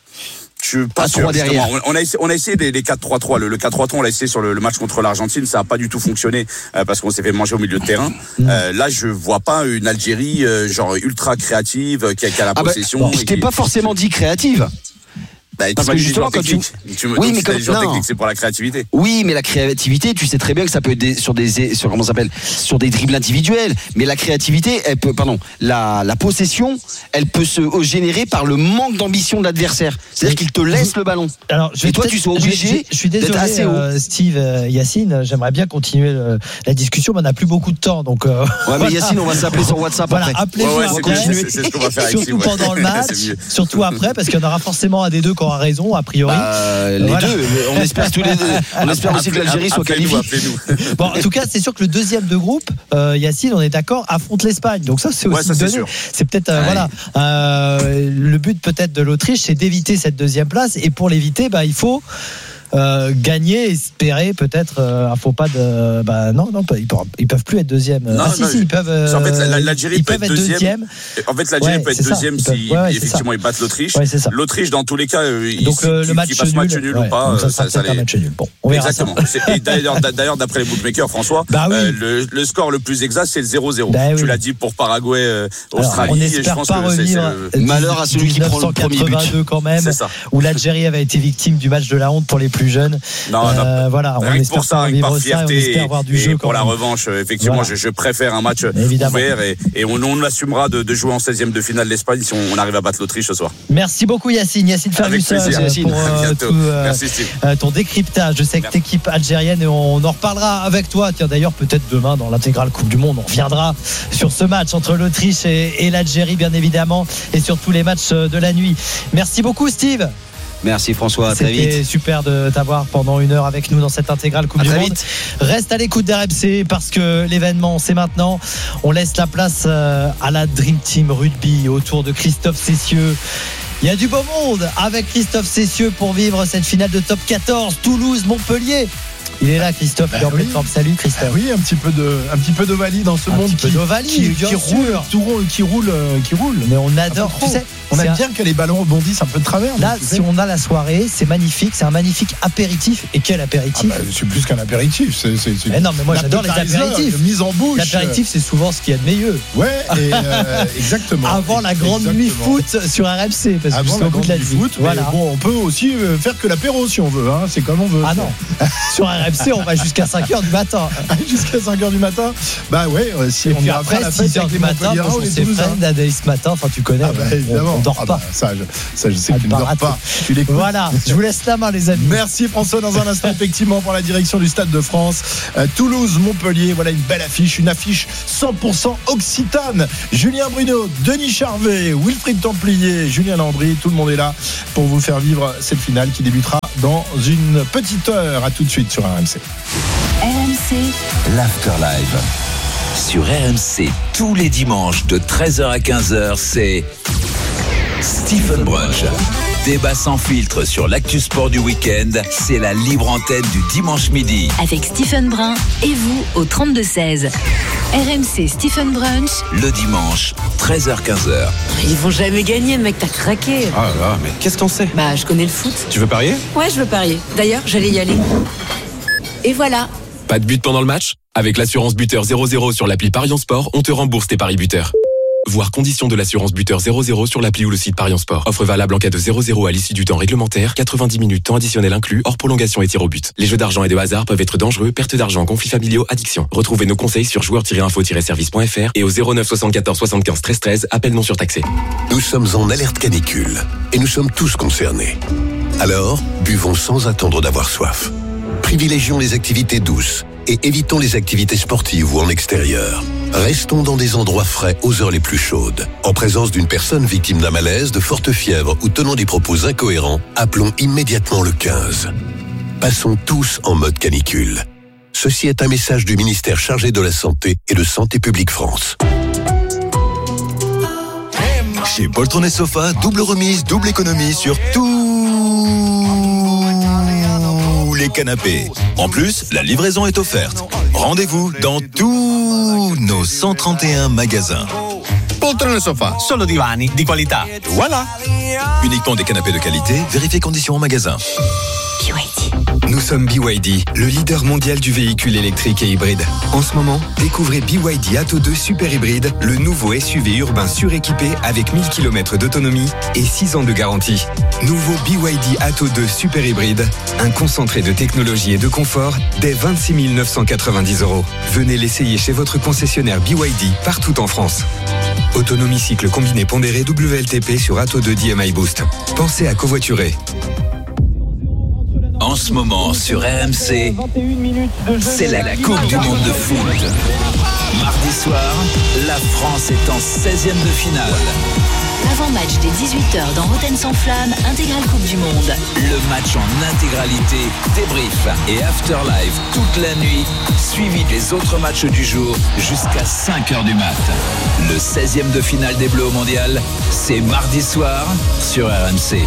Je suis pas sûr. On a essayé, on a essayé des, des quatre trois trois. Le, le quatre trois trois, on l'a essayé sur le, le match contre l'Argentine. Ça a pas du tout fonctionné euh, parce qu'on s'est fait manger au milieu de terrain. Euh, là, je vois pas une Algérie euh, genre ultra créative qui a, qui a la ah possession. Bah, bon, je t'ai qui... pas forcément dit créative. Bah, parce que justement quand tu, tu me oui dis mais que comme technique c'est pour la créativité. Oui mais la créativité tu sais très bien que ça peut être des, sur des sur comment ça s'appelle sur des dribbles individuels, mais la créativité elle peut pardon la la possession elle peut se générer par le manque d'ambition de l'adversaire, c'est-à-dire qu'il te laisse le ballon. Alors je et toi tu sois obligé je, je suis désolé assez euh, Steve euh, Yacine, j'aimerais bien continuer le, la discussion mais on n'a plus beaucoup de temps donc euh, ouais mais voilà. Yacine on va s'appeler sur WhatsApp voilà, après. Appelez-vous ouais, ouais, après, c'est, c'est ce qu'on va faire surtout ici, pendant ouais. le match surtout après parce qu'il y en aura forcément un des deux qui aura raison a priori. Bah, les voilà. deux, on espère tous les deux. On espère aussi que l'Algérie soit qualifiée. Bon, en tout cas, c'est sûr que le deuxième de groupe, euh, Yacine, on est d'accord, affronte l'Espagne. Donc ça, c'est aussi ouais, ça, donné. C'est, c'est peut-être euh, voilà. Euh, le but peut-être de l'Autriche, c'est d'éviter cette deuxième place. Et pour l'éviter, bah, il faut. Euh, gagner, espérer peut-être euh, un faux pas de bah non non ils peuvent, ils peuvent plus être deuxième. Non, ah non, si si ils peuvent euh, en fait l'Algérie ils peut peuvent être deuxième. deuxième en fait l'Algérie ouais, peut être deuxième ça, si peuvent, ouais, effectivement ils battent l'Autriche ouais, l'Autriche dans tous les cas ils, donc euh, le match qui passe match nul ouais, ou pas ça, ça, ça les... un match nul bon on verra exactement ça. Et d'ailleurs, d'ailleurs d'après les bookmakers François bah oui. euh, le, le score le plus exact c'est le zéro zéro bah tu oui. l'as dit pour Paraguay euh, Australie. Alors, on espère pas revenir malheur à celui qui prend le premier but quand même où l'Algérie avait été victime du match de la honte pour les plus jeune. Non, euh, non, voilà, on rien que espère pour ça, vivre par ça, fierté on espère avoir du et jeu pour la même. revanche, effectivement, Voilà. je, je préfère un match Évidemment. ouvert et, et on, on assumera de, de jouer en seizième de finale d'Espagne si on, on arrive à battre l'Autriche ce soir. Merci beaucoup Yacine, Yacine Avec Ferguson plaisir. pour euh, tout, euh, Merci Steve. euh, ton décryptage de cette équipe algérienne et on en reparlera avec toi. Tiens d'ailleurs peut-être demain dans l'intégrale Coupe du Monde, on reviendra sur ce match entre l'Autriche et, et l'Algérie bien évidemment et sur tous les matchs de la nuit. Merci beaucoup Steve. Merci François, à très vite. C'était super de t'avoir pendant une heure avec nous dans cette intégrale Coupe à du très Monde. Vite. Reste à l'écoute d'R M C parce que l'événement c'est maintenant. On laisse la place à la Dream Team Rugby autour de Christophe Cessieux. Il y a du beau monde avec Christophe Cessieux pour vivre cette finale de top quatorze Toulouse-Montpellier. Il est là, Christophe. Il est en pleine forme. Salut, Christophe. Ah oui, un petit peu de, un petit peu d'Ovalie dans ce un monde petit peu qui, d'Ovalie, qui, bien qui sûr. roule, tout roule, qui roule, qui roule. Mais on adore. Tu sais, on aime un... bien que les ballons rebondissent un peu de travers. Là, si sais. on a la soirée, c'est magnifique. C'est un magnique apéritif. Et quel apéritif? ah bah, C'est plus qu'un apéritif. C'est, c'est, c'est mais non, mais moi j'adore les apéritifs. Mise en bouche. L'apéritif, c'est souvent ce qu'il y a de meilleur. Ouais, et euh, exactement. Avant la grande exactement. nuit foot sur R M C, parce que Avant jusqu'au la bout de la nuit nuit. foot. Voilà. Bon, on peut aussi faire que l'apéro si on veut. Hein. C'est comme on veut. Ah non. Sur R M C, on va jusqu'à cinq heures du matin. Jusqu'à cinq heures du matin. Bah ouais, si et on puis ira après, faire la fête six heures du matin, on s'est fait ce matin. Enfin, tu connais. Ah bah, évidemment. On, on dort ah pas. Bah, ça, je, ça, je sais que tu ne dors pas. Tu l'écoutes. Voilà. Je vous laisse la main, les amis. Merci François. Dans un instant, effectivement, pour la direction du Stade de France, euh, Toulouse-Montpellier. Voilà une belle affiche, une affiche cent pour cent occitane. Julien Bruno, Denis Charvet, Wilfried Templier, Julien Landry. Tout le monde est là pour vous faire vivre cette finale qui débutera dans une petite heure. À tout de suite sur R M C. R M C, l'Afterlife. Sur R M C, tous les dimanches de treize heures à quinze heures, c'est Stephen Brunch. Débat sans filtre sur l'actu sport du week-end, c'est la libre antenne du dimanche midi. Avec Stephen Brun et vous au trente-deux seize. R M C Stephen Brunch. Le dimanche, treize heures quinze heures. Ils vont jamais gagner, mec, t'as craqué. Ah là là, mais qu'est-ce qu'on sait? Bah, je connais le foot. Tu veux parier? Ouais, je veux parier. D'ailleurs, j'allais y aller. Et voilà. Pas de but pendant le match? Avec l'assurance buteur zéro zéro sur l'appli Parion Sport, on te rembourse tes paris buteurs. Voir conditions de l'assurance buteur zéro zéro sur l'appli ou le site Parion Sport. Offre valable en cas de zéro zéro à l'issue du temps réglementaire, quatre-vingt-dix minutes temps additionnel inclus, hors prolongation et tir au but. Les jeux d'argent et de hasard peuvent être dangereux, perte d'argent, conflits familiaux, addiction. Retrouvez nos conseils sur joueurs tiret info tiret service point f r et au zéro neuf soixante-quatorze soixante-quinze treize treize, appel non surtaxé. Nous sommes en alerte canicule et nous sommes tous concernés. Alors, buvons sans attendre d'avoir soif. Privilégions les activités douces et évitons les activités sportives ou en extérieur. Restons dans des endroits frais aux heures les plus chaudes. En présence d'une personne victime d'un malaise, de forte fièvre ou tenant des propos incohérents, appelons immédiatement le quinze. Passons tous en mode canicule. Ceci est un message du ministère chargé de la Santé et de Santé publique France. Chez Poltron et Sofa, double remise, double économie sur tous les canapés. En plus, la livraison est offerte. Rendez-vous dans tous nos cent trente et un magasins. Poltron e Sofa, solo divani di qualità. Voilà. Uniquement des canapés de qualité, vérifiez conditions en magasin. Nous sommes B Y D, le leader mondial du véhicule électrique et hybride. En ce moment, découvrez B Y D Atto deux Super Hybride, le nouveau S U V urbain suréquipé avec mille kilomètres d'autonomie et six ans de garantie. Nouveau B Y D Atto deux Super Hybride, un concentré de technologie et de confort dès vingt-six mille neuf cent quatre-vingt-dix euros. Venez l'essayer chez votre concessionnaire B Y D partout en France. Autonomie cycle combiné pondéré W L T P sur Atto deux D M I Boost. Pensez à covoiturer. En ce moment, sur R M C, c'est la Coupe du Monde de foot. Mardi soir, la France est en seizième de finale. Avant-match dès dix-huit heures dans Rotten sans flamme, intégrale Coupe du Monde. Le match en intégralité, débrief et afterlife toute la nuit, suivi des autres matchs du jour jusqu'à cinq heures du mat. Le seizième de finale des Bleus au Mondial, c'est mardi soir sur R M C.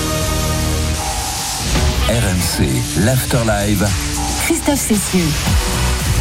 R M C, l'Afterlive. Christophe Cessieux.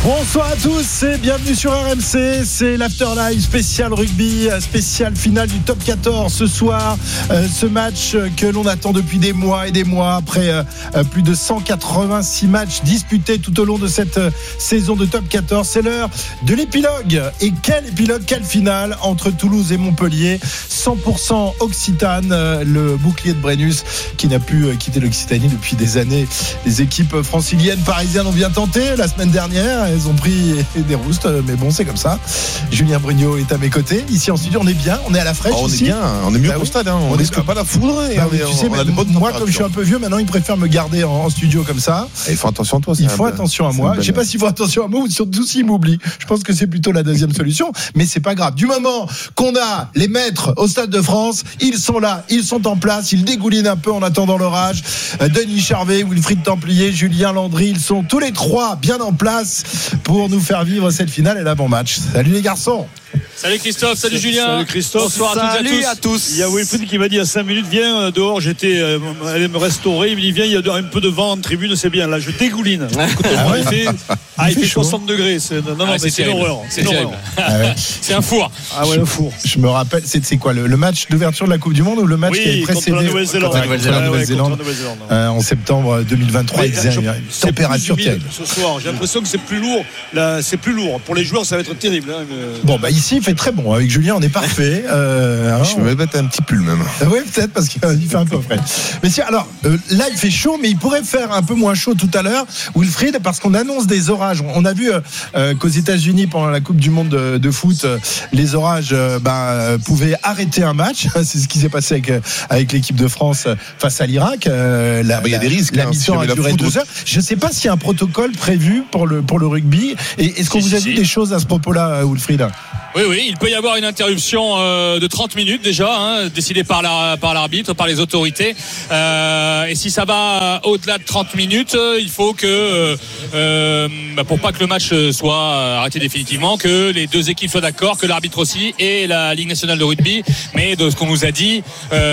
Bonsoir à tous et bienvenue sur R M C. C'est l'Afterlife spécial rugby, spécial finale du top quatorze ce soir. Euh, ce match que l'on attend depuis des mois et des mois après euh, plus de cent quatre-vingt-six matchs disputés tout au long de cette euh, saison de top quatorze. C'est l'heure de l'épilogue. Et quel épilogue, quelle finale entre Toulouse et Montpellier. cent pour cent Occitane, euh, le bouclier de Brennus qui n'a pu euh, quitter l'Occitanie depuis des années. Les équipes franciliennes, parisiennes ont bien tenté la semaine dernière. Elles ont pris des roustes, mais bon, c'est comme ça. Julien Brugnot est à mes côtés. Ici en studio, on est bien, on est à la fraîche. Oh, on ici. est bien, on est mieux bah, qu'au stade. Hein. On, on risque est... pas la foudre. Et bah, on est, tu sais, on a des bonnes moi, comme je suis un peu vieux, maintenant, ils préfèrent me garder en, en studio comme ça. Et il faut attention à toi. Il faut attention à moi. Je sais pas s'il faut attention à moi ou surtout s'il m'oublie. Je pense que c'est plutôt la deuxième solution, mais c'est pas grave. Du moment qu'on a les maîtres au Stade de France, ils sont là, ils sont en place, ils dégoulinent un peu en attendant l'orage. Denis Charvet, Wilfried Templier, Julien Landry, ils sont tous les trois bien en place pour nous faire vivre cette finale et l'avant-match. Salut les garçons. Salut Christophe, salut Julien. Salut Christophe. Bonsoir à toutes et à tous. à tous. Il y a Wilfried qui m'a dit il y a cinq minutes, viens dehors, j'étais euh, allé me restaurer. Il me dit viens, il y a un peu de vent en tribune, c'est bien. Là, je dégouline. Écoute, ah ouais. Il fait, ah, il fait soixante degrés. C'est, non, non, ah, mais c'est, c'est une horreur. C'est, c'est, ah ouais. C'est un four. Ah ouais, un four. Je me rappelle, c'est, c'est quoi le, le match d'ouverture de la Coupe du Monde ou le match oui, qui avait précédé contre la Nouvelle-Zélande, contre la Nouvelle-Zélande, euh, en septembre deux mille vingt-trois. Il faisait une température terrible. Ce soir, j'ai l'impression que c'est plus lourd. Là, c'est plus lourd. Pour les joueurs, ça va être terrible. Hein, mais... Bon, bah ici, il fait très bon. Avec Julien, on est parfait. Euh, hein, je vais me mettre un petit pull même. Oui, peut-être parce qu'il fait un peu frais. Mais si, alors euh, là, il fait chaud, mais il pourrait faire un peu moins chaud tout à l'heure, Wilfried, parce qu'on annonce des orages. On a vu euh, qu'aux États-Unis, pendant la Coupe du Monde de, de foot, euh, les orages euh, bah, pouvaient arrêter un match. C'est ce qui s'est passé avec, avec l'équipe de France face à l'Irak. Euh, la, ah bah, y a des risques. La hein, mission si a duré deux heures. Je ne sais pas s'il y a un protocole prévu pour le, pour le rugby. Et est-ce qu'on si, vous a si, dit si. des choses à ce propos-là, Wilfried ? Oui, oui, il peut y avoir une interruption euh, de trente minutes déjà, hein, décidée par, la, par l'arbitre, par les autorités. Euh, et si ça va au-delà de trente minutes, il faut que, euh, bah pour pas que le match soit arrêté définitivement, que les deux équipes soient d'accord, que l'arbitre aussi et la Ligue nationale de rugby. Mais de ce qu'on nous a dit,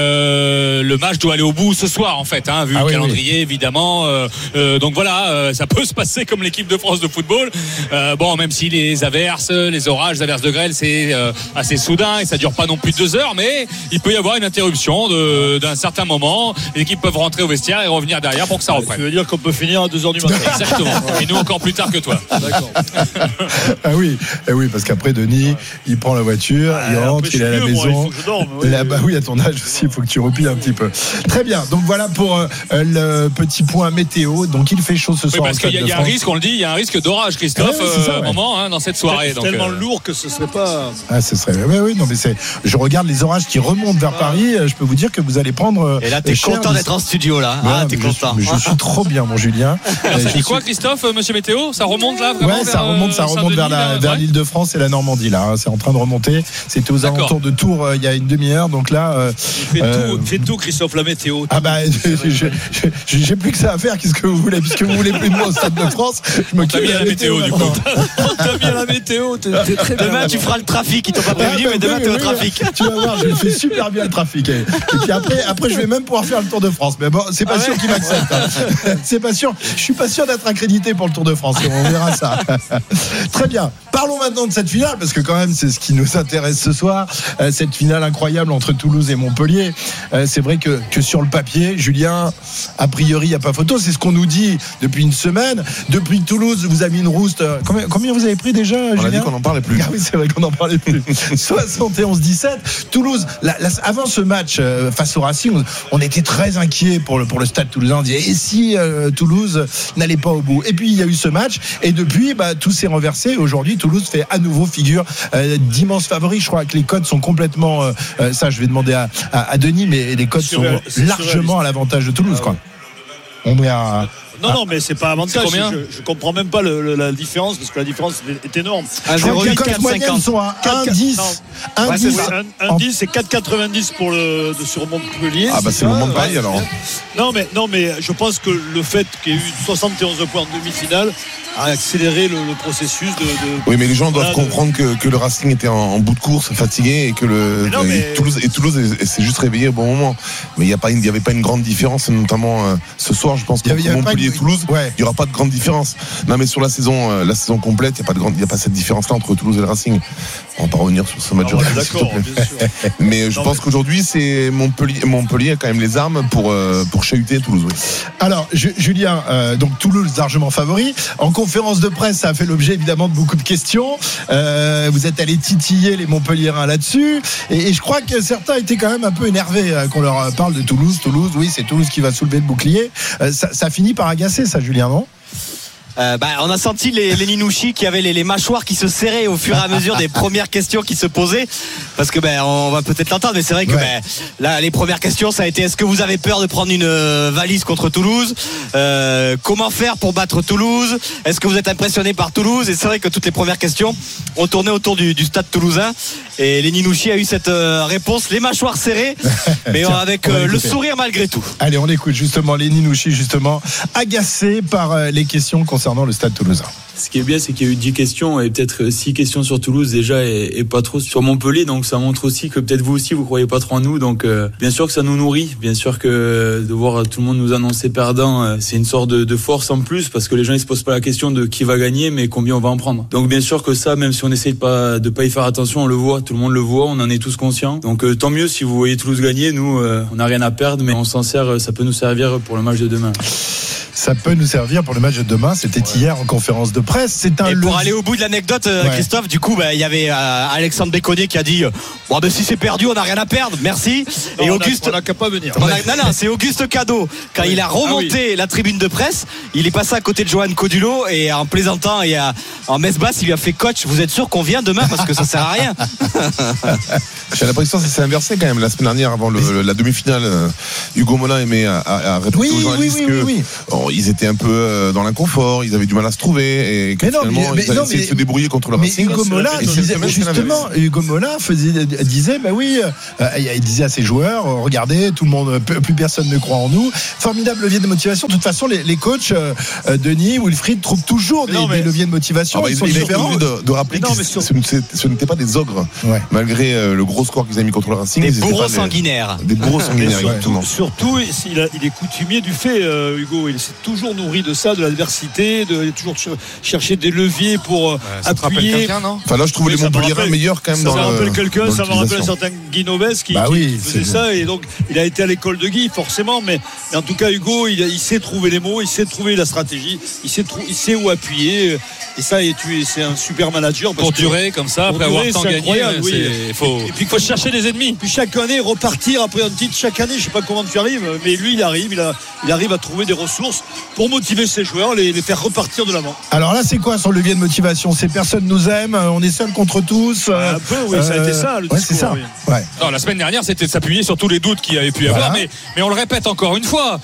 euh, le match doit aller au bout ce soir en fait, hein, vu ah le oui, calendrier oui. évidemment. Euh, euh, donc voilà, euh, ça peut se passer comme l'équipe de France de football. Euh, bon, même si les averses, les orages, les averses de grêle, c'est euh, assez soudain et ça dure pas non plus deux heures, mais il peut y avoir une interruption de, d'un certain moment. Les équipes peuvent rentrer au vestiaire et revenir derrière pour que ça reprenne. Tu veux dire qu'on peut finir à deux heures du matin? Exactement. Et nous encore plus tard que toi. D'accord. Ah oui, eh oui, parce qu'après Denis, il prend la voiture, ah, il rentre, il est à la maison. Moi, il faut que je dorme, oui, Là, bah oui, à ton âge aussi, il faut que tu replies un petit peu. Très bien. Donc voilà pour euh, le petit point météo. Donc il fait chaud ce soir. Oui, parce qu'il y a, y a un risque, on le dit, il y a un risque d'orage, Christophe, ah, oui, ça, euh, ouais. moment hein, dans cette soirée. C'est donc, tellement euh... lourd que ce serait pas. Ah, ce serait. Oui, oui, non, mais c'est. Je regarde les orages qui remontent vers ah. Paris. Je peux vous dire que vous allez prendre. Et là, t'es cher, content d'être en studio là. Ouais, ah, t'es mais content. Je, mais je suis trop bien, mon Julien. Alors, ça dit quoi, Christophe, Monsieur Météo? Ça remonte là vraiment? Ouais, ça remonte, ça remonte vers la, vers l'île de France et la Normandie là. C'est en train de remonter. C'était aux D'accord. alentours de Tours euh, il y a une demi-heure. Donc là. Euh, il fait euh, tout, fait tout, Christophe, la météo. Ah bah, je, je, je, j'ai plus que ça à faire. Qu'est-ce que vous voulez? Puisque vous voulez plus de moi au Stade de France, je m'occupe de la météo du coup. On t'a mis à la météo. T'es très bien. Demain, tu feras le trafic. Ils t'ont pas prévenu, mais demain, t'es au trafic. Tu vas voir, je fais super bien le trafic. Et puis après, après, je vais même pouvoir faire le Tour de France. Mais bon, c'est pas ah sûr ouais qu'il m'accepte. Hein. C'est pas sûr. Je suis pas sûr d'être accrédité pour le Tour de France. On verra ça. Très bien. Parlons maintenant de cette finale, parce que quand même, c'est ce qui nous intéresse ce soir. Euh, cette finale incroyable entre Toulouse et Montpellier. Euh, c'est vrai que, que sur le papier, Julien, a priori, il n'y a pas photo. C'est ce qu'on nous dit depuis une semaine. Depuis Toulouse, vous avez mis une rouste. Combien, combien vous avez pris déjà, On Julien? a dit qu'on n'en parlait plus. Ah oui, c'est vrai qu'on n'en parlait plus. soixante et onze dix-sept. Toulouse, la, la, avant ce match euh, face au Racing, on, on était très inquiets pour le, pour le stade toulousain. On disait, et si euh, Toulouse n'allait pas au bout? Et puis, il y a eu ce match. Et depuis, bah, tout s'est renversé. Aujourd'hui, Toulouse fait à nouveau figure euh, d'immenses favoris. Je crois que les codes sont complètement. Euh, ça, je vais demander à, à, à Denis, mais les codes sont largement à l'avantage de Toulouse, quoi. On est à. Non, non, mais c'est pas avantage. Je, je comprends même pas le, le, la différence, parce que la différence est énorme. Un zéro huit, quatre cinquante sont à un dix. un dix, un dix, c'est quatre quatre-vingt-dix pour le de sur Montpellier. Ah bah c'est, c'est le moment de Paris alors. Non mais non mais je pense que le fait qu'il y ait eu soixante et onze points en demi-finale a accéléré le, le processus de, de. Oui, mais les gens doivent voilà, comprendre de... que, que le Racing était en, en bout de course, fatigué, et que le mais non, mais... et Toulouse et Toulouse s'est juste réveillé au bon moment. Mais il y a pas, il y avait pas une grande différence, notamment euh, ce soir, je pense. Il y avait, il y avait pas une Toulouse, ouais. il n'y aura pas de grande différence. Non, mais sur la saison, euh, la saison complète, il n'y a pas de grande, il y a pas cette différence-là entre Toulouse et le Racing. On va pas revenir sur ce match. Ah, ouais, d'accord, bien sûr. Mais je non, pense mais... qu'aujourd'hui, c'est Montpellier, Montpellier a quand même les armes pour euh, pour chahuter Toulouse. Oui. Alors, Julien, euh, donc Toulouse largement favori. En conférence de presse, ça a fait l'objet évidemment de beaucoup de questions. Euh, vous êtes allé titiller les Montpelliérains là-dessus, et, et je crois que certains étaient quand même un peu énervés euh, qu'on leur parle de Toulouse. Toulouse, oui, c'est Toulouse qui va soulever le bouclier. Euh, ça, ça finit par agacer, ça, Julien, non ? Euh, bah, on a senti les, les Ninouchi qui avaient les, les mâchoires qui se serraient au fur et à mesure des premières questions qui se posaient, parce que ben on va peut-être l'entendre, mais c'est vrai que ouais. ben, là les premières questions ça a été: est-ce que vous avez peur de prendre une euh, valise contre Toulouse, euh, comment faire pour battre Toulouse, est-ce que vous êtes impressionné par Toulouse? Et c'est vrai que toutes les premières questions ont tourné autour du, du stade toulousain, et les Ninouchi a eu cette euh, réponse, les mâchoires serrées, mais Tiens, avec euh, le sourire malgré tout. Allez, on écoute justement les Ninouchi, justement agacés par euh, les questions concernant le stade toulousain. Ce qui est bien, c'est qu'il y a eu dix questions et peut-être six questions sur Toulouse déjà, et, et pas trop sur Montpellier. Donc ça montre aussi que peut-être vous aussi vous croyez pas trop en nous. Donc euh, bien sûr que ça nous nourrit, bien sûr que de voir tout le monde nous annoncer perdant, euh, c'est une sorte de, de force en plus, parce que les gens ils se posent pas la question de qui va gagner, mais combien on va en prendre. Donc bien sûr que ça, même si on essaye de pas de pas y faire attention, on le voit, tout le monde le voit, on en est tous conscients. Donc euh, tant mieux si vous voyez Toulouse gagner. Nous, euh, on n'a rien à perdre, mais on s'en sert, ça peut nous servir pour le match de demain. Ça peut nous servir pour le match de demain. C'était ouais. hier en conférence de presse. C'est un et pour aller au bout de l'anecdote, euh, ouais. Christophe, du coup, bah, il y avait euh, Alexandre Béconnier qui a dit euh, bon, bah, si c'est perdu, on n'a rien à perdre. Merci. Non, et on Auguste, on n'a qu'à pas venir. On a, non, non, c'est Auguste Cadeau. Quand oui. il a remonté ah, oui. la tribune de presse, il est passé à côté de Johan Codulot et en plaisantant et à, en messe basse, il lui a fait: coach, vous êtes sûr qu'on vient demain parce que ça sert à rien. J'ai l'impression que ça s'est inversé quand même la semaine dernière avant le, le, la demi-finale. Hugo Molin aimait à, à, à répéter oui, aux journalistes oui, oui, que oui, oui. Oh, ils étaient un peu dans l'inconfort, ils avaient du mal à se trouver, et que mais non, finalement mais, mais, ils allaient essayer de se débrouiller contre le Racing. Hugo Molin disait, justement, Hugo Molin faisait, disait bah oui, euh, il disait à ses joueurs: regardez, tout le monde, plus personne ne croit en nous. Formidable levier de motivation. De toute façon, les, les coachs, euh, Denis, Wilfried, trouvent toujours des, non, mais, des leviers de motivation. Ah bah, ils sont il différents. De, de rappeler non, que sur... ce, ce n'était pas des ogres, ouais. malgré euh, le gros score qu'ils avaient mis contre le Racing. Des bourreaux sanguinaires. Des bourreaux sanguinaires, exactement. Surtout, il, a, il est coutumier du fait, euh, Hugo. Il s'est toujours nourri de ça, de l'adversité, de toujours chercher des leviers pour ouais, appuyer. Enfin là, je trouve oui, les Montpelliérains meilleurs quand même. Ça dans me rappelle le, quelqu'un, ça me rappelle un certain Guy Noves qui, bah oui, qui faisait ça, et donc il a été à l'école de Guy forcément, mais, mais en tout cas Hugo, il, il sait trouver les mots, il sait trouver la stratégie, il sait, trou, il sait où appuyer, et ça, et tu, c'est un super manager pour durer comme ça, après avoir tant gagné. Oui. Il faut, et puis, faut chercher des ennemis. Puis chaque année repartir après un titre, chaque année, je sais pas comment tu arrives, mais lui il arrive, il, a, il arrive à trouver des ressources pour motiver ses joueurs, les, les faire repartir de l'avant. Alors là, c'est quoi son levier de motivation? C'est personne nous aime, on est seul contre tous. Euh, un peu, oui, euh, ça a été ça le ouais, discours. C'est ça. Oui. Ouais. Non, la semaine dernière, c'était de s'appuyer sur tous les doutes qu'il y avait pu y voilà. avoir, mais, mais on le répète encore une fois,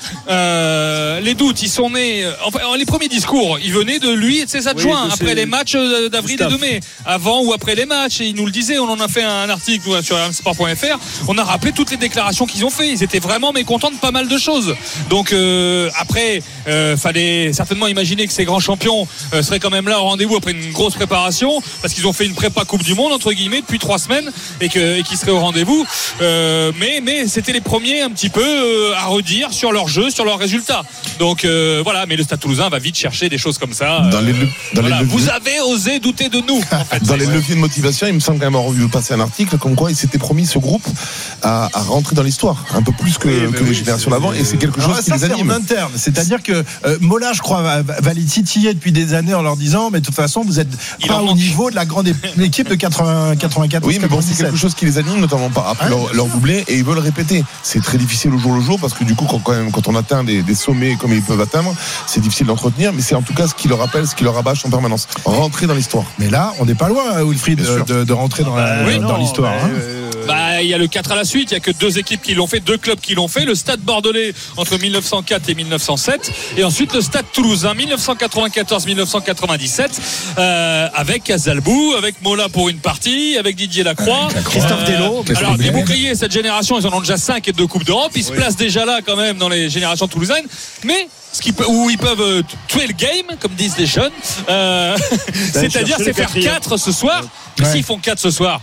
euh, les doutes, ils sont nés. Enfin, les premiers discours, ils venaient de lui et de ses adjoints oui, de après ses... les matchs d'avril et de mai, avant ou après les matchs. Et il nous le disait, on en a fait un article sur r m sport point f r. On a rappelé toutes les déclarations qu'ils ont fait. Ils étaient vraiment mécontents de pas mal de choses. Donc euh, après, euh, fallait certainement imaginer que ces grands champions euh, seraient quand même là au rendez-vous après une grosse préparation, parce qu'ils ont fait une prépa Coupe du Monde entre guillemets depuis trois semaines et que et qu'ils seraient au rendez-vous. Euh, mais mais c'était les premiers un petit peu euh, à redire sur leur jeu, sur leurs résultats. Donc euh, voilà. Mais le Stade Toulousain va vite chercher des choses comme ça. Dans les, le, dans voilà. les Vous avez osé douter de nous. En fait, dans les ouais. leviers de motivation, il me semble quand même avoir vu passer un article comme quoi il s'était promis ce groupe à, à rentrer dans l'histoire un peu plus que, oui, que oui, les générations d'avant, et c'est quelque chose alors, qui ça, les anime. En interne, c'est-à-dire que euh, Mola, je crois, va, va les titiller depuis des années en leur disant: mais de toute façon, vous êtes il pas au manque. niveau de la grande équipe de quatre-vingts, quatre-vingt-quatorze. Oui, mais bon, c'est quelque chose qui les anime, notamment pas après hein leur, leur doublé, et ils veulent répéter. C'est très difficile au jour le jour, parce que du coup, quand, quand, même, quand on atteint des, des sommets comme ils peuvent atteindre, c'est difficile d'entretenir, mais c'est en tout cas ce qui leur rappelle, ce qui leur rabâche en permanence. Rentrer dans l'histoire. Mais là, on n'est pas loin, Wilfried, de, de, de rentrer dans, la, oui, dans non, l'histoire. Mais, hein. euh, bah, il y a le quatre à la suite, il y a que deux équipes qui l'ont fait, deux clubs qui l'ont fait, le Stade Bordelais entre mille neuf cent quatre et mille neuf cent sept, et ensuite le Stade Toulousain mille neuf cent quatre-vingt-quatorze mille neuf cent quatre-vingt-dix-sept, euh, avec Cazalbou, avec Mola pour une partie, avec Didier Lacroix, euh, Christophe Delot. Euh, alors les boucliers, cette génération, ils en ont déjà cinq et deux Coupes d'Europe, ils se oui. placent déjà là quand même dans les générations toulousaines, mais ce qui peut, où ils peuvent euh, tuer le game, comme disent les jeunes, euh, c'est-à-dire c'est faire quatre ce soir. Ouais. S'ils font quatre ce soir,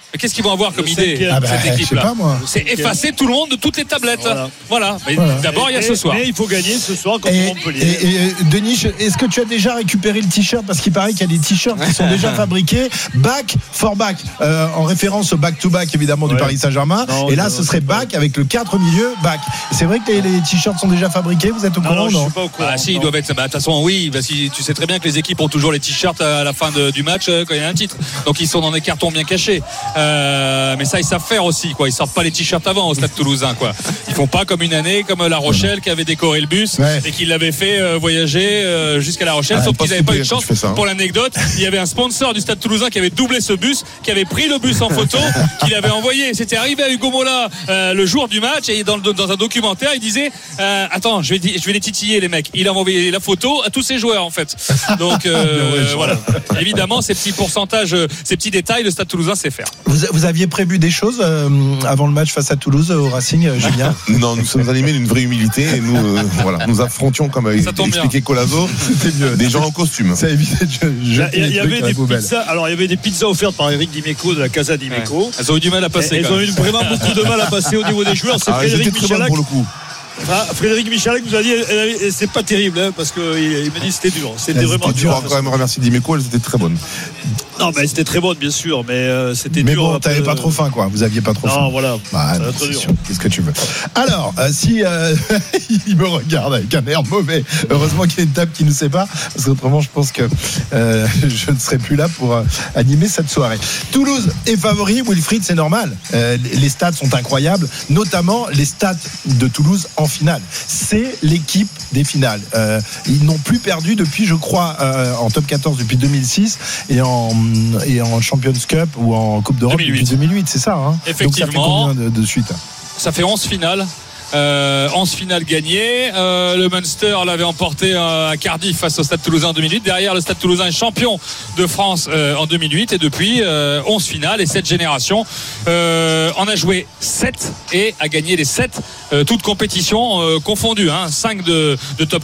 Mais qu'est-ce qu'ils vont avoir comme Le idée, cinquième. Ah bah, cette je sais équipe-là pas, moi. C'est effacer tout le monde de toutes les tablettes. Voilà. Voilà. Mais Voilà. d'abord, il y a Et- ce soir. Mais il faut gagner ce soir contre Et, Montpellier. et- et, euh, Denis, je- est-ce que tu as déjà récupéré le t-shirt? Parce qu'il paraît qu'il y a des t-shirts qui sont déjà fabriqués. Back for back, euh, en référence au back-to-back évidemment du Ouais. Paris Saint-Germain. Non, Et là, non, ce non, serait c'est pas- back avec le quatre au milieu, back. C'est vrai que les, les t-shirts sont déjà fabriqués, vous êtes au Non, courant non, ou je non? suis pas au courant. Ah si, ils non. doivent être. Bah, de toute façon, oui. Bah, si, tu sais très bien que les équipes ont toujours les t-shirts à la fin de- du match euh, quand il y a un titre. Donc ils sont dans des cartons bien cachés. Euh, mais ça, ils savent faire aussi, quoi. Ils sortent pas les t-shirts avant au Stade Toulousain, quoi. Ils font pas comme une année, comme La Rochelle qui avait décoré le bus Ouais. et qui l'avait fait euh, voyager euh, jusqu'à La Rochelle. Ah, sauf pas qu'ils n'avaient pas eu de super chance. quand tu fais ça, hein. Pour l'anecdote, il y avait un sponsor du Stade Toulousain qui avait doublé ce bus, qui avait pris le bus en photo, qu'il avait envoyé. C'était arrivé à Hugo Mola euh, le jour du match et dans, le- dans un documentaire, il disait euh, attends, je vais, di- je vais les titiller les mecs. Il a envoyé la photo à tous ses joueurs en fait. Donc euh, voilà. Évidemment, ces petits pourcentages, euh, ces petits détails, le Stade Toulousain sait faire. Vous, vous aviez prévu des choses euh, avant le match face à Toulouse au Racing, euh, Julien? Non, nous sommes animés d'une vraie humilité et nous, euh, voilà, nous affrontions, comme a Ça tombe expliqué Colazo, des gens en costume. Ça évite de Il y, jeter a- il les y trucs avait à la des poubelle. pizzas. Alors il y avait des pizzas offertes par Eric Dimeco de la Casa Dimeco. Elles ont eu du mal à passer. Elles quand ont même. eu vraiment beaucoup de mal à passer au niveau des joueurs. C'est Ah, ils Frédéric étaient très bonnes Michalak. pour le coup. Enfin, Frédéric Michalak nous a dit elle avait- c'est pas terrible hein, parce qu'il il m'a dit c'était dur. C'était Elles vraiment étaient dures, dur. quand même remercier Dimeco, elles étaient très bonnes. Non, mais c'était très bonne bien sûr, mais euh, c'était Mais dur. bon, un peu. t'avais pas trop faim, quoi. Vous aviez pas trop faim. Non, voilà. Bah, Ça non, va être c'est dur. sûr. Qu'est-ce que tu veux? Alors, euh, si euh, il me regarde avec un air mauvais, heureusement qu'il y a une table qui nous sépare, parce qu'autrement, je pense que euh, je ne serai plus là pour euh, animer cette soirée. Toulouse est favori, Wilfried, c'est normal. Euh, les stats sont incroyables, notamment les stats de Toulouse en finale. C'est l'équipe des finales. Euh, ils n'ont plus perdu depuis, je crois, euh, en top quatorze depuis deux mille six et en, et en Champions Cup ou en Coupe d'Europe deux mille huit. depuis deux mille huit, c'est ça, hein? Effectivement. Donc ça fait combien de, de suite? Ça fait onze finales. Euh, onze finales gagnées. Euh, le Munster l'avait emporté euh, à Cardiff face au Stade Toulousain en deux mille huit. Derrière, le Stade Toulousain est champion de France euh, en deux mille huit. Et depuis, euh, onze finales et sept générations. Euh, en a joué sept et a gagné les sept, euh, toutes compétitions euh, confondues. Hein, cinq de, de top